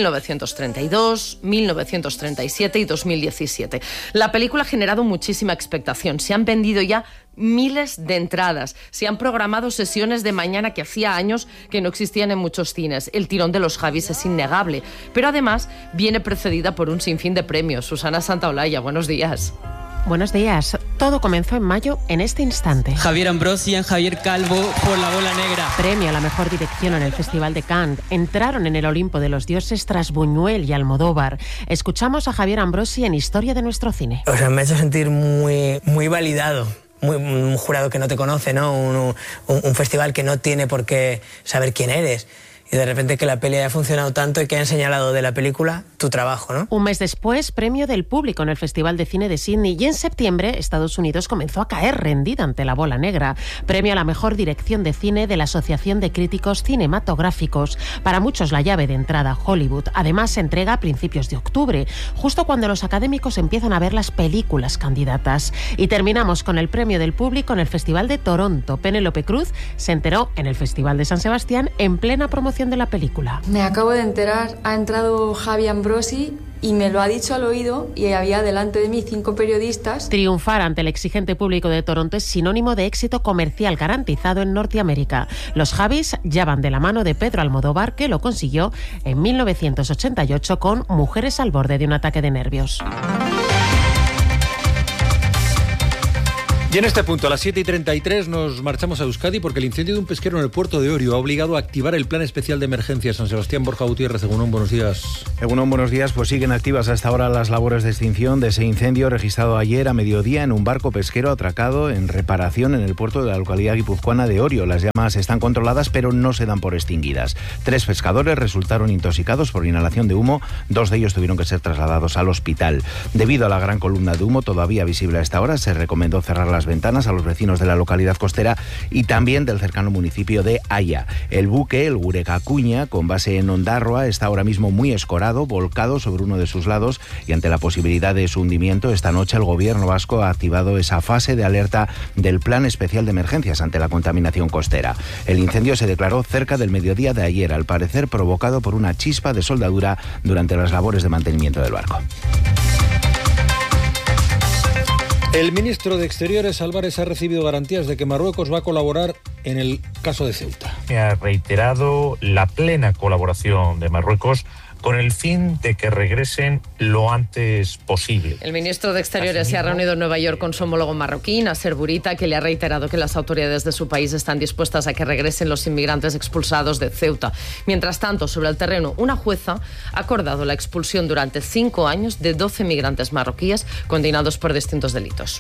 1932, 1937 y 2017. La película ha generado muchísima expectación. Se han vendido ya miles de entradas. Se han programado sesiones de mañana que hacía años que no existían en muchos cines. El tirón de los Javis es innegable, pero además viene precedida por un sinfín de premios. Susana Santaolalla, buenos días. Buenos días. Todo comenzó en mayo en este instante. Javier Ambrosi y Javier Calvo por La bola negra. Premio a la mejor dirección en el Festival de Cannes. Entraron en el Olimpo de los dioses tras Buñuel y Almodóvar. Escuchamos a Javier Ambrosi en Historia de nuestro cine. O sea, me ha hecho sentir muy validado. Un jurado que no te conoce, ¿no? Un festival que no tiene por qué saber quién eres. Y de repente que la peli haya funcionado tanto y que hayan señalado de la película tu trabajo, ¿no? Un mes después, premio del público en el Festival de Cine de Sydney. Y en septiembre, Estados Unidos comenzó a caer rendida ante La bola negra. Premio a la mejor dirección de cine de la Asociación de Críticos Cinematográficos. Para muchos la llave de entrada a Hollywood. Además, se entrega a principios de octubre, justo cuando los académicos empiezan a ver las películas candidatas. Y terminamos con el premio del público en el Festival de Toronto. Penélope Cruz se enteró en el Festival de San Sebastián en plena promoción de la película. Me acabo de enterar, ha entrado Javi Ambrosi y me lo ha dicho al oído y había delante de mí 5 periodistas. Triunfar ante el exigente público de Toronto es sinónimo de éxito comercial garantizado en Norteamérica. Los Javis ya van de la mano de Pedro Almodóvar, que lo consiguió en 1988 con Mujeres al borde de un ataque de nervios. Y en este punto, a las 7:33, nos marchamos a Euskadi porque el incendio de un pesquero en el puerto de Orio ha obligado a activar el plan especial de emergencia. San Sebastián, Borja Gutiérrez, Egunon, buenos días. Egunon, buenos días. Pues siguen activas hasta ahora las labores de extinción de ese incendio registrado ayer a mediodía en un barco pesquero atracado en reparación en el puerto de la localidad guipuzcoana de Orio. Las llamas están controladas, pero no se dan por extinguidas. 3 pescadores resultaron intoxicados por inhalación de humo. 2 de ellos tuvieron que ser trasladados al hospital. Debido a la gran columna de humo todavía visible a esta hora, se recomendó cerrar las las ventanas a los vecinos de la localidad costera y también del cercano municipio de Haya. El buque, el Gurecacuña, con base en Ondarroa, está ahora mismo muy escorado, volcado sobre uno de sus lados, y ante la posibilidad de su hundimiento, esta noche el gobierno vasco ha activado esa fase de alerta del Plan Especial de Emergencias ante la contaminación costera. El incendio se declaró cerca del mediodía de ayer, al parecer provocado por una chispa de soldadura durante las labores de mantenimiento del barco. El ministro de Exteriores, Álvarez, ha recibido garantías de que Marruecos va a colaborar en el caso de Ceuta. Ha reiterado la plena colaboración de Marruecos con el fin de que regresen lo antes posible. El ministro de Exteriores se ha reunido en Nueva York con su homólogo marroquí, Nasser Bourita, que le ha reiterado que las autoridades de su país están dispuestas a que regresen los inmigrantes expulsados de Ceuta. Mientras tanto, sobre el terreno, una jueza ha acordado la expulsión durante 5 años de 12 migrantes marroquíes condenados por distintos delitos.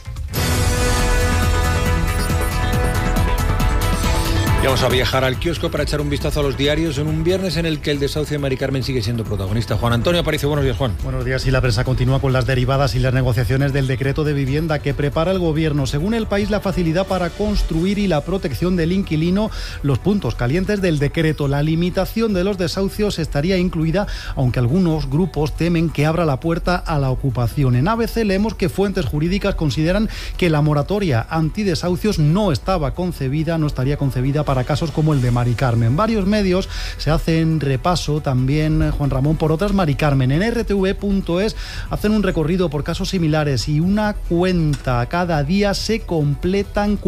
Vamos a viajar al kiosco para echar un vistazo a los diarios en un viernes en el que el desahucio de Mari Carmen sigue siendo protagonista. Juan Antonio Aparicio, buenos días, Juan. Buenos días. Y la prensa continúa con las derivadas y las negociaciones del decreto de vivienda que prepara el Gobierno. Según El País, la facilidad para construir y la protección del inquilino, los puntos calientes del decreto. La limitación de los desahucios estaría incluida, aunque algunos grupos temen que abra la puerta a la ocupación. En ABC leemos que fuentes jurídicas consideran que la moratoria antidesahucios no estaría concebida para casos como el de Mari Carmen. Varios medios se hacen repaso también, Juan Ramón, por otras Mari Carmen. En rtv.es hacen un recorrido por casos similares y una cuenta. Cada día se completan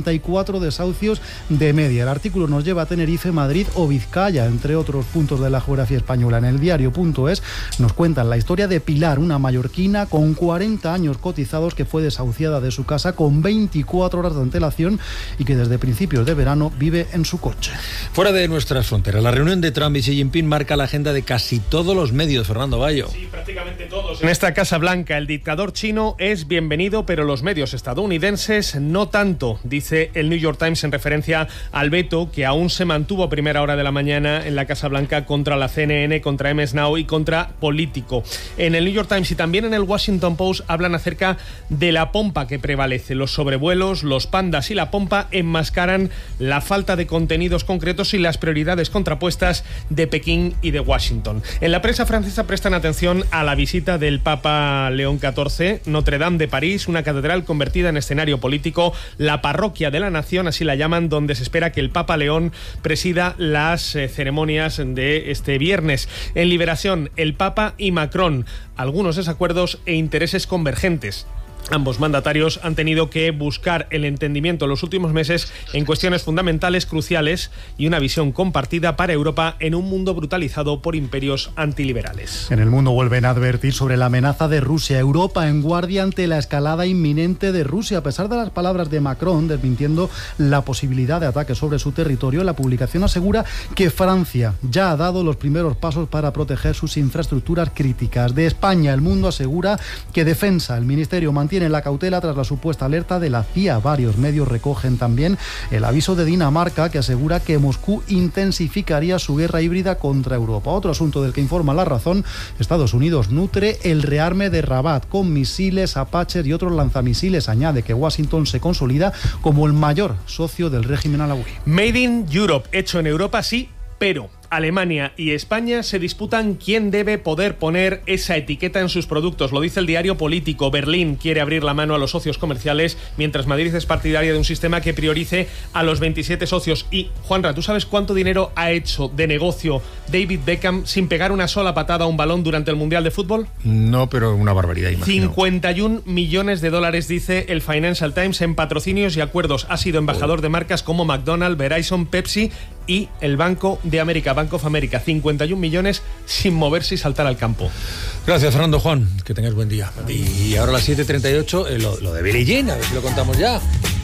44 desahucios de media. El artículo nos lleva a Tenerife, Madrid o Vizcaya, entre otros puntos de la geografía española. En el diario.es nos cuentan la historia de Pilar, una mallorquina con 40 años cotizados que fue desahuciada de su casa con 24 horas de antelación y que desde principios de verano vive en su coche. Fuera de nuestras fronteras, la reunión de Trump y Xi Jinping marca la agenda de casi todos los medios, Fernando Bayo. Sí, prácticamente todos. En esta Casa Blanca, el dictador chino es bienvenido, pero los medios estadounidenses no tanto, dice el New York Times en referencia al veto que aún se mantuvo a primera hora de la mañana en la Casa Blanca contra la CNN, contra MS Now y contra Político. En el New York Times y también en el Washington Post hablan acerca de la pompa que prevalece. Los sobrevuelos, los pandas y la pompa enmascaran la falta de contenidos concretos y las prioridades contrapuestas de Pekín y de Washington. En la prensa francesa prestan atención a la visita del Papa León XIV, Notre Dame de París, una catedral convertida en escenario político, la parroquia de la nación, así la llaman, donde se espera que el Papa León presida las ceremonias de este viernes. En Liberación, el Papa y Macron, algunos desacuerdos e intereses convergentes. Ambos mandatarios han tenido que buscar el entendimiento en los últimos meses en cuestiones fundamentales, cruciales y una visión compartida para Europa en un mundo brutalizado por imperios antiliberales. En El Mundo vuelven a advertir sobre la amenaza de Rusia. Europa en guardia ante la escalada inminente de Rusia. A pesar de las palabras de Macron desmintiendo la posibilidad de ataque sobre su territorio, la publicación asegura que Francia ya ha dado los primeros pasos para proteger sus infraestructuras críticas. De España, El Mundo asegura que Defensa, el Ministerio, mantiene la cautela tras la supuesta alerta de la CIA. Varios medios recogen también el aviso de Dinamarca, que asegura que Moscú intensificaría su guerra híbrida contra Europa. Otro asunto del que informa La Razón: Estados Unidos nutre el rearme de Rabat con misiles Apache y otros lanzamisiles. Añade que Washington se consolida como el mayor socio del régimen alauí. Made in Europe, hecho en Europa, sí, pero Alemania y España se disputan quién debe poder poner esa etiqueta en sus productos. Lo dice el diario Político. Berlín quiere abrir la mano a los socios comerciales, mientras Madrid es partidaria de un sistema que priorice a los 27 socios. Y, Juanra, ¿tú sabes cuánto dinero ha hecho de negocio David Beckham sin pegar una sola patada a un balón durante el Mundial de Fútbol? No, pero una barbaridad, imagino. 51 millones de dólares, dice el Financial Times, en patrocinios y acuerdos. Ha sido embajador de marcas como McDonald's, Verizon, Pepsi y el Banco de América, Bank of America. 51 millones sin moverse y saltar al campo. Gracias, Fernando. Juan, que tengas buen día. Y ahora a las 7:38, lo de Billie Jean, a ver si lo contamos ya.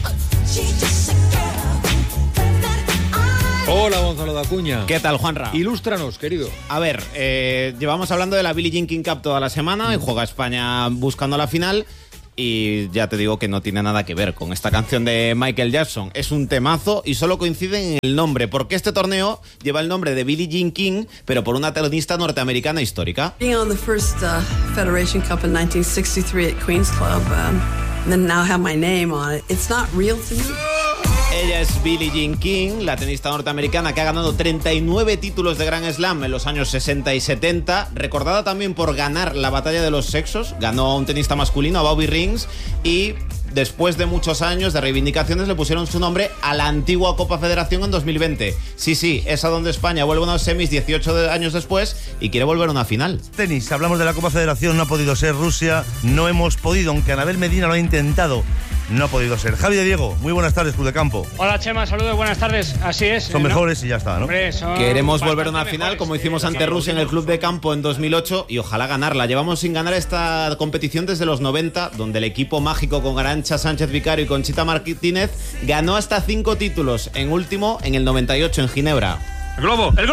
Hola, Gonzalo de Acuña. ¿Qué tal, Juanra? Ilústranos, querido. A ver, llevamos hablando de la Billie Jean King Cup toda la semana y juega España buscando la final. Y ya te digo que no tiene nada que ver con esta canción de Michael Jackson. Es un temazo y solo coinciden en el nombre, porque este torneo lleva el nombre de Billie Jean King, pero por una tenista norteamericana histórica. Being on the first Federation Cup in 1963 at Queen's Club, then now have my name on it. It's not real to me. Ella es Billie Jean King, la tenista norteamericana que ha ganado 39 títulos de Grand Slam en los años 60 y 70, recordada también por ganar la batalla de los sexos. Ganó a un tenista masculino, a Bobby Rings, y después de muchos años de reivindicaciones le pusieron su nombre a la antigua Copa Federación en 2020. Sí, es a donde España vuelve a unos semis 18 años después y quiere volver a una final. Tenis, hablamos de la Copa Federación, no ha podido ser Rusia, no hemos podido, aunque Anabel Medina lo ha intentado. No ha podido ser. Javi de Diego, muy buenas tardes, Club de Campo. Hola Chema, saludos, buenas tardes. Así es. Son mejores y ya está, ¿no? Hombre, queremos volver a una final como hicimos ante Rusia en el Club de Campo en 2008 y ojalá ganarla. Llevamos sin ganar esta competición desde los 90, donde el equipo mágico con Arantxa Sánchez Vicario y Conchita Martínez ganó hasta 5 títulos, en último en el 98 en Ginebra. El globo de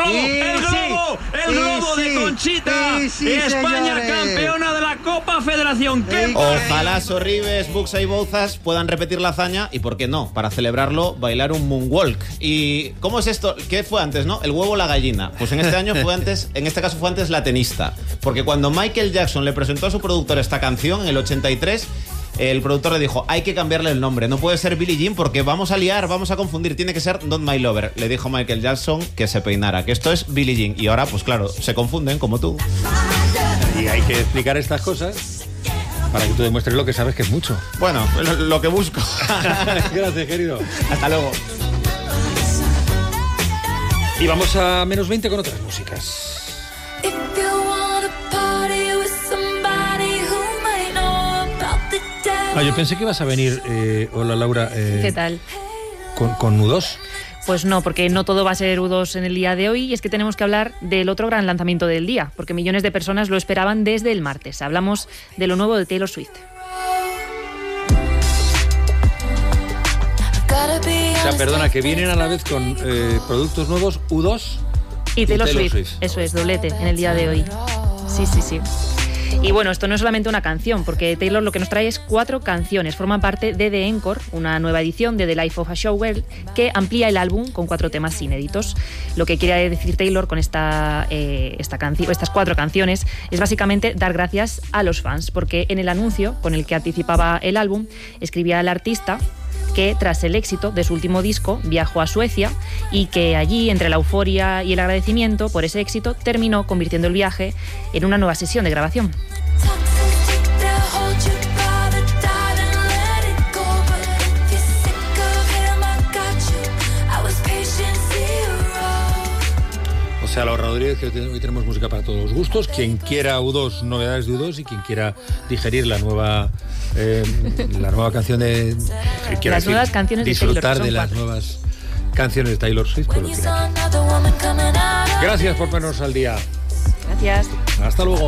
Conchita. España campeona de la Copa Federación. Ojalá Sorribes, Buxa y Bouzas puedan repetir la hazaña y, ¿por qué no? Para celebrarlo, bailar un moonwalk. ¿Y cómo es esto? ¿Qué fue antes, no? ¿El huevo o la gallina? Pues en este caso fue antes la tenista. Porque cuando Michael Jackson le presentó a su productor esta canción en el 83, el productor le dijo, hay que cambiarle el nombre, no puede ser Billie Jean porque vamos a liar, vamos a confundir, tiene que ser Not My Lover. Le dijo Michael Jackson que se peinara, que esto es Billie Jean. Y ahora, pues claro, se confunden como tú. Y hay que explicar estas cosas para que tú demuestres lo que sabes, que es mucho. Bueno, lo que busco. Gracias, querido. Hasta luego. Y vamos a menos 20 con otras músicas. Yo pensé que ibas a venir, hola Laura, ¿qué tal? Con U2. Pues no, porque no todo va a ser U2 en el día de hoy, y es que tenemos que hablar del otro gran lanzamiento del día, porque millones de personas lo esperaban desde el martes. Hablamos de lo nuevo de Taylor Swift. O sea, perdona, que vienen a la vez con productos nuevos U2 y Taylor Swift. Eso es, doblete en el día de hoy. Sí. Y bueno, esto no es solamente una canción, porque Taylor lo que nos trae es 4 canciones. Forman parte de The Encore, una nueva edición de The Life of a Showgirl, que amplía el álbum con 4 temas inéditos. Lo que quiere decir Taylor con estas 4 canciones es básicamente dar gracias a los fans, porque en el anuncio con el que anticipaba el álbum, escribía el artista que tras el éxito de su último disco viajó a Suecia y que allí, entre la euforia y el agradecimiento por ese éxito, terminó convirtiendo el viaje en una nueva sesión de grabación. O sea, la ahorraduría es que hoy tenemos música para todos los gustos. Quien quiera U2, novedades de U2, y quien quiera digerir la nueva canción de... Las nuevas canciones de Taylor. Disfrutar de las nuevas canciones de Taylor Swift, pues lo tiene aquí. Gracias por ponernos al día. Gracias. Hasta luego.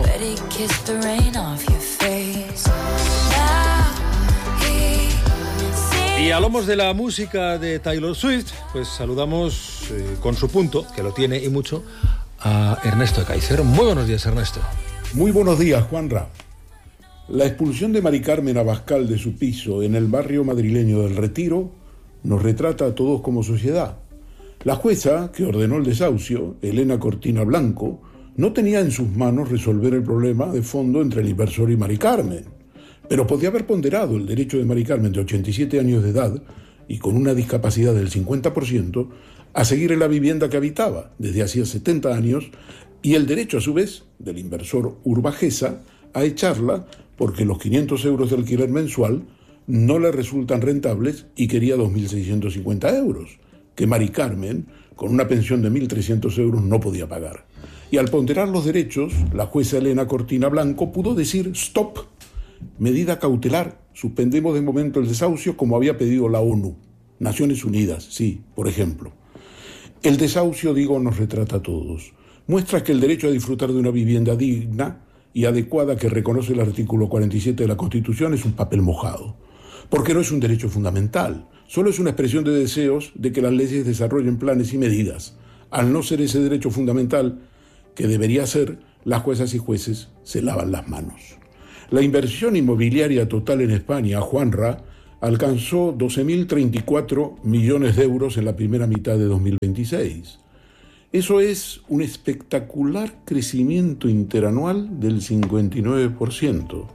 Y hablamos de la música de Taylor Swift, pues saludamos con su punto, que lo tiene y mucho, a Ernesto de Caicedo. Muy buenos días, Ernesto. Muy buenos días, Juanra. La expulsión de Mari Carmen Abascal de su piso en el barrio madrileño del Retiro nos retrata a todos como sociedad. La jueza que ordenó el desahucio, Elena Cortina Blanco, no tenía en sus manos resolver el problema de fondo entre el inversor y Mari Carmen, pero podía haber ponderado el derecho de Mari Carmen, de 87 años de edad y con una discapacidad del 50%, a seguir en la vivienda que habitaba desde hacía 70 años, y el derecho a su vez del inversor Urbajesa a echarla porque los 500 euros de alquiler mensual no le resultan rentables y quería 2.650 euros, que Mari Carmen, con una pensión de 1.300 euros, no podía pagar. Y al ponderar los derechos, la jueza Elena Cortina Blanco pudo decir «stop», medida cautelar, suspendemos de momento el desahucio como había pedido la ONU, Naciones Unidas, sí, por ejemplo. El desahucio, digo, nos retrata a todos. Muestra que el derecho a disfrutar de una vivienda digna y adecuada que reconoce el artículo 47 de la Constitución es un papel mojado, porque no es un derecho fundamental, solo es una expresión de deseos de que las leyes desarrollen planes y medidas. Al no ser ese derecho fundamental, que debería ser, las juezas y jueces se lavan las manos. La inversión inmobiliaria total en España, Juanra, alcanzó 12.034 millones de euros en la primera mitad de 2026. Eso es un espectacular crecimiento interanual del 59%.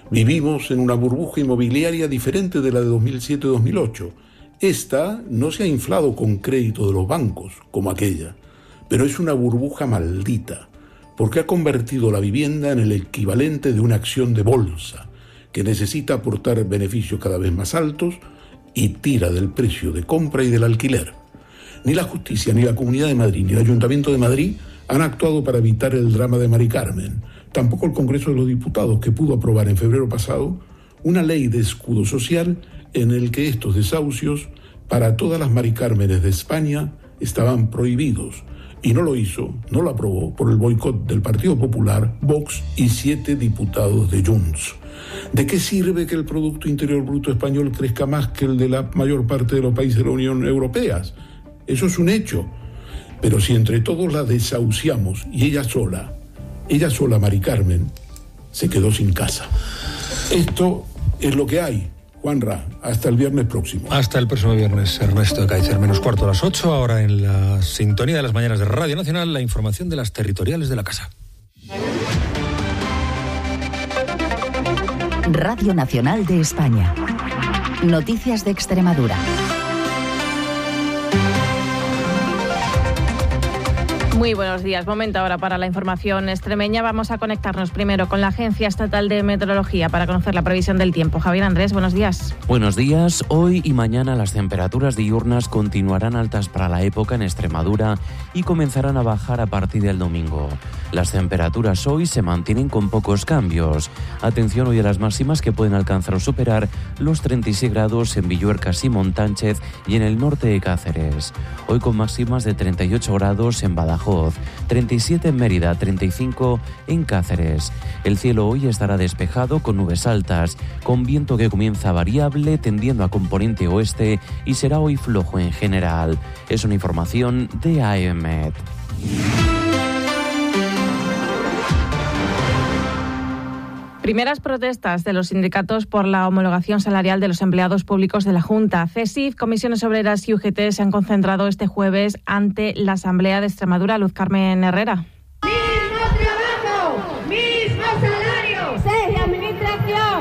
Vivimos en una burbuja inmobiliaria diferente de la de 2007-2008. Esta no se ha inflado con crédito de los bancos, como aquella, pero es una burbuja maldita, porque ha convertido la vivienda en el equivalente de una acción de bolsa, que necesita aportar beneficios cada vez más altos y tira del precio de compra y del alquiler. Ni la justicia, ni la Comunidad de Madrid, ni el Ayuntamiento de Madrid han actuado para evitar el drama de Mari Carmen. Tampoco el Congreso de los Diputados, que pudo aprobar en febrero pasado una ley de escudo social en el que estos desahucios para todas las Mari Cármenes de España estaban prohibidos. Y no lo hizo, no lo aprobó por el boicot del Partido Popular, Vox y 7 diputados de Junts. ¿De qué sirve que el Producto Interior Bruto español crezca más que el de la mayor parte de los países de la Unión Europea? Eso es un hecho. Pero si entre todos la desahuciamos y ella sola, Mari Carmen, se quedó sin casa. Esto es lo que hay. Juanra, hasta el viernes próximo. Hasta el próximo viernes, Ernesto de Kaiser, menos cuarto a las 8, ahora en la sintonía de las mañanas de Radio Nacional, la información de las territoriales de la casa. Radio Nacional de España. Noticias de Extremadura. Muy buenos días. Momento ahora para la información extremeña. Vamos a conectarnos primero con la Agencia Estatal de Meteorología para conocer la previsión del tiempo. Javier Andrés, buenos días. Buenos días. Hoy y mañana las temperaturas diurnas continuarán altas para la época en Extremadura y comenzarán a bajar a partir del domingo. Las temperaturas hoy se mantienen con pocos cambios. Atención hoy a las máximas que pueden alcanzar o superar los 36 grados en Villuercas y Montánchez y en el norte de Cáceres. Hoy con máximas de 38 grados en Badajoz, 37 en Mérida, 35 en Cáceres. El cielo hoy estará despejado con nubes altas, con viento que comienza variable tendiendo a componente oeste y será hoy flojo en general. Es una información de AEMET. Primeras protestas de los sindicatos por la homologación salarial de los empleados públicos de la Junta. CESIF, Comisiones Obreras y UGT se han concentrado este jueves ante la Asamblea de Extremadura. Luz Carmen Herrera. Mismo trabajo, mismo salario, seria administración,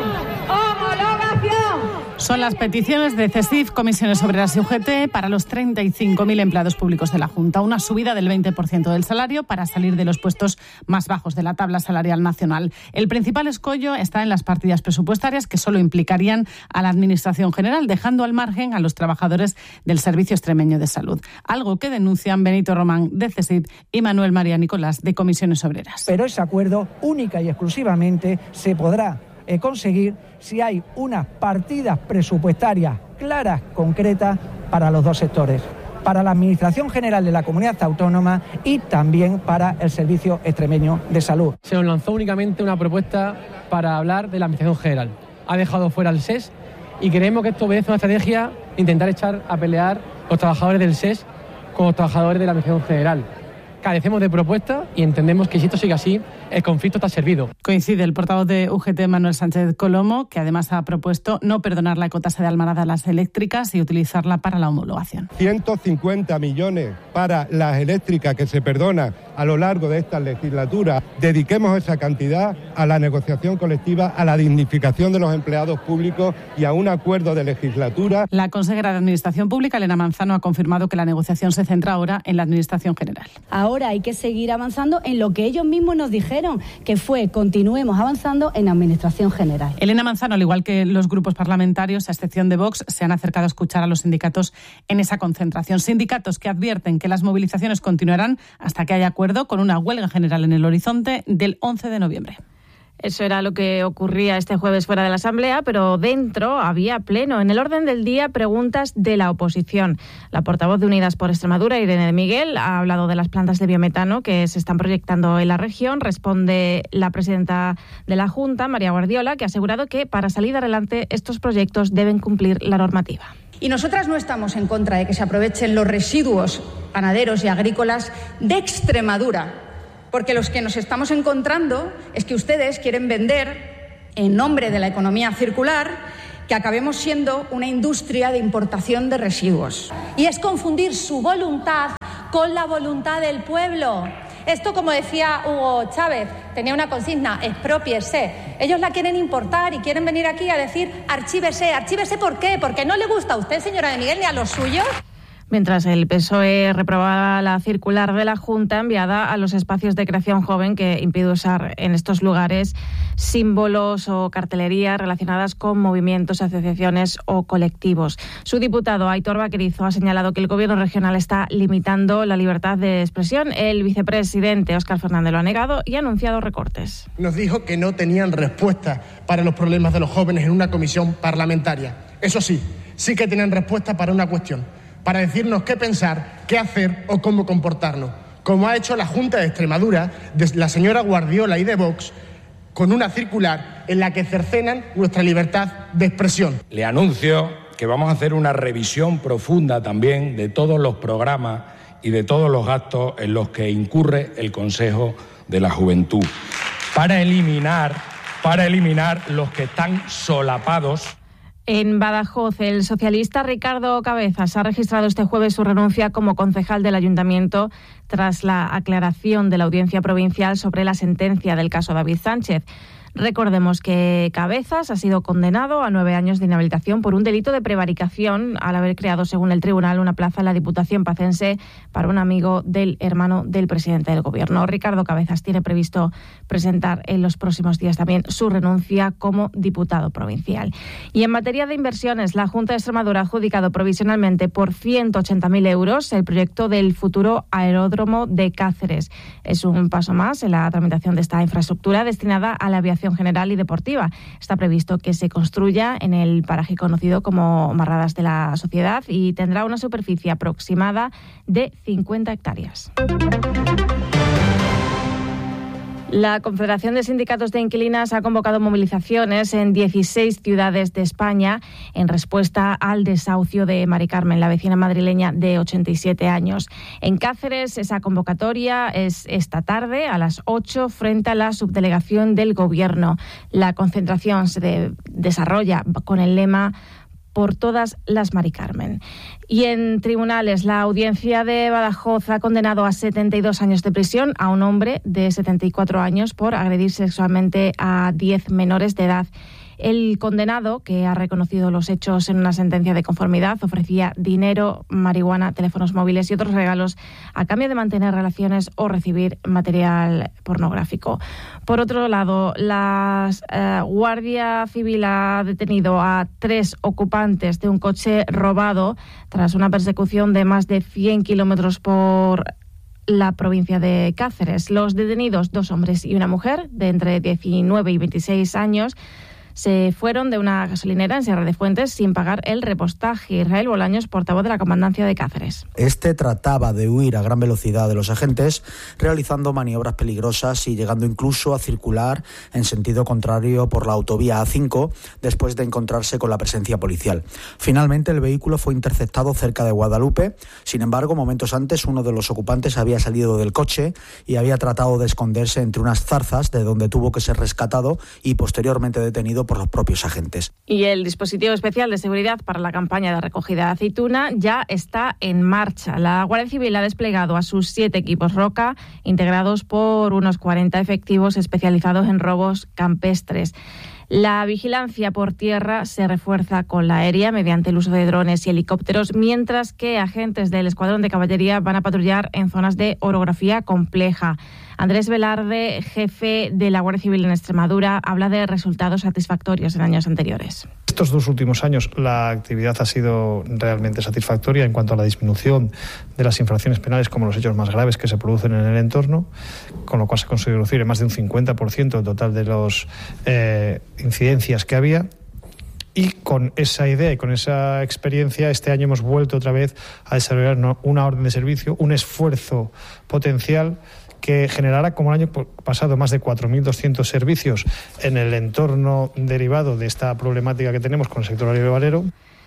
homologación. Son las peticiones de CESIF, Comisiones Obreras y UGT para los 35.000 empleados públicos de la Junta. Una subida del 20% del salario para salir de los puestos más bajos de la tabla salarial nacional. El principal escollo está en las partidas presupuestarias que solo implicarían a la Administración General, dejando al margen a los trabajadores del Servicio Extremeño de Salud. Algo que denuncian Benito Román de CESIF y Manuel María Nicolás de Comisiones Obreras. Pero ese acuerdo única y exclusivamente se podrá conseguir si hay unas partidas presupuestarias claras, concretas, para los dos sectores, para la Administración General de la Comunidad Autónoma y también para el Servicio Extremeño de Salud. Se nos lanzó únicamente una propuesta para hablar de la Administración General. Ha dejado fuera el SES y creemos que esto obedece a una estrategia de intentar echar a pelear los trabajadores del SES con los trabajadores de la Administración General. Carecemos de propuesta y entendemos que si esto sigue así, el conflicto está servido. Coincide el portavoz de UGT, Manuel Sánchez Colomo, que además ha propuesto no perdonar la ecotasa de Almarada a las eléctricas y utilizarla para la homologación. 150 millones para las eléctricas que se perdonan a lo largo de esta legislatura. Dediquemos esa cantidad a la negociación colectiva, a la dignificación de los empleados públicos y a un acuerdo de legislatura. La consejera de Administración Pública, Elena Manzano, ha confirmado que la negociación se centra ahora en la Administración General. Ahora hay que seguir avanzando en lo que ellos mismos nos dijeron, que fue continuemos avanzando en Administración General. Elena Manzano, al igual que los grupos parlamentarios, a excepción de Vox, se han acercado a escuchar a los sindicatos en esa concentración. Sindicatos que advierten que las movilizaciones continuarán hasta que haya acuerdo, con una huelga general en el horizonte del 11 de noviembre. Eso era lo que ocurría este jueves fuera de la Asamblea, pero dentro había pleno. En el orden del día, preguntas de la oposición. La portavoz de Unidas por Extremadura, Irene de Miguel, ha hablado de las plantas de biometano que se están proyectando en la región. Responde la presidenta de la Junta, María Guardiola, que ha asegurado que para salir adelante estos proyectos deben cumplir la normativa. Y nosotras no estamos en contra de que se aprovechen los residuos ganaderos y agrícolas de Extremadura, porque los que nos estamos encontrando es que ustedes quieren vender, en nombre de la economía circular, que acabemos siendo una industria de importación de residuos. Y es confundir su voluntad con la voluntad del pueblo. Esto, como decía Hugo Chávez, tenía una consigna, exprópiese. Ellos la quieren importar y quieren venir aquí a decir archívese. ¿Archívese por qué? ¿Porque no le gusta a usted, señora de Miguel, ni a los suyos? Mientras el PSOE reprobaba la circular de la Junta enviada a los espacios de creación joven que impide usar en estos lugares símbolos o cartelería relacionadas con movimientos, asociaciones o colectivos. Su diputado Aitor Vaquerizo ha señalado que el Gobierno regional está limitando la libertad de expresión. El vicepresidente Óscar Fernández lo ha negado y ha anunciado recortes. Nos dijo que no tenían respuesta para los problemas de los jóvenes en una comisión parlamentaria. Eso sí, sí que tenían respuesta para una cuestión: para decirnos qué pensar, qué hacer o cómo comportarnos, como ha hecho la Junta de Extremadura de la señora Guardiola y de Vox, con una circular en la que cercenan nuestra libertad de expresión. Le anuncio que vamos a hacer una revisión profunda también de todos los programas y de todos los gastos en los que incurre el Consejo de la Juventud, para eliminar los que están solapados. En Badajoz, el socialista Ricardo Cabezas ha registrado este jueves su renuncia como concejal del ayuntamiento tras la aclaración de la Audiencia Provincial sobre la sentencia del caso David Sánchez. Recordemos que Cabezas ha sido condenado a 9 años de inhabilitación por un delito de prevaricación al haber creado, según el tribunal, una plaza en la Diputación pacense para un amigo del hermano del presidente del Gobierno. Ricardo Cabezas tiene previsto presentar en los próximos días también su renuncia como diputado provincial. Y en materia de inversiones, la Junta de Extremadura ha adjudicado provisionalmente por 180.000 euros el proyecto del futuro aeródromo de Cáceres. Es un paso más en la tramitación de esta infraestructura destinada a la aviación general y deportiva. Está previsto que se construya en el paraje conocido como Marradas de la Sociedad y tendrá una superficie aproximada de 50 hectáreas. La Confederación de Sindicatos de Inquilinas ha convocado movilizaciones en 16 ciudades de España en respuesta al desahucio de Mari Carmen, la vecina madrileña de 87 años. En Cáceres, esa convocatoria es esta tarde a las 8 frente a la subdelegación del Gobierno. La concentración se desarrolla con el lema por todas las Mari Carmen. Y en tribunales, la audiencia de Badajoz ha condenado a 72 años de prisión a un hombre de 74 años por agredir sexualmente a 10 menores de edad. El condenado, que ha reconocido los hechos en una sentencia de conformidad, ofrecía dinero, marihuana, teléfonos móviles y otros regalos a cambio de mantener relaciones o recibir material pornográfico. Por otro lado, la Guardia Civil ha detenido a 3 ocupantes de un coche robado tras una persecución de más de 100 kilómetros por la provincia de Cáceres. Los detenidos, 2 hombres y una mujer de entre 19 y 26 años, se fueron de una gasolinera en Sierra de Fuentes sin pagar el repostaje. Israel Bolaños, portavoz de la Comandancia de Cáceres. Este trataba de huir a gran velocidad de los agentes, realizando maniobras peligrosas y llegando incluso a circular en sentido contrario por la autovía A5 después de encontrarse con la presencia policial. Finalmente, el vehículo fue interceptado cerca de Guadalupe. Sin embargo, momentos antes, uno de los ocupantes había salido del coche y había tratado de esconderse entre unas zarzas, de donde tuvo que ser rescatado y posteriormente detenido por los propios agentes. Y el dispositivo especial de seguridad para la campaña de recogida de aceituna ya está en marcha. La Guardia Civil ha desplegado a sus 7 equipos Roca, integrados por unos 40 efectivos especializados en robos campestres. La vigilancia por tierra se refuerza con la aérea mediante el uso de drones y helicópteros, mientras que agentes del Escuadrón de Caballería van a patrullar en zonas de orografía compleja. Andrés Velarde, jefe de la Guardia Civil en Extremadura, habla de resultados satisfactorios en años anteriores. Estos 2 últimos años la actividad ha sido realmente satisfactoria en cuanto a la disminución de las infracciones penales como los hechos más graves que se producen en el entorno, con lo cual se consigue reducir en más de un 50% el total de las incidencias que había. Y con esa idea y con esa experiencia, este año hemos vuelto otra vez a desarrollar una orden de servicio, un esfuerzo potencial que generará, como el año pasado, más de 4.200 servicios en el entorno derivado de esta problemática que tenemos con el sector agrovalero.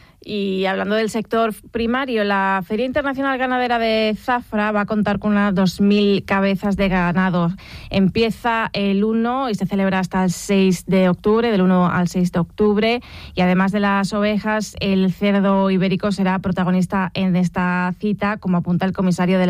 Y hablando del sector primario, la Feria Internacional Ganadera de Zafra va a contar con unas 2.000 cabezas de ganado. Empieza el 1 y se celebra hasta el 6 de octubre, del 1 al 6 de octubre. Y además de las ovejas, el cerdo ibérico será protagonista en esta cita, como apunta el comisario de la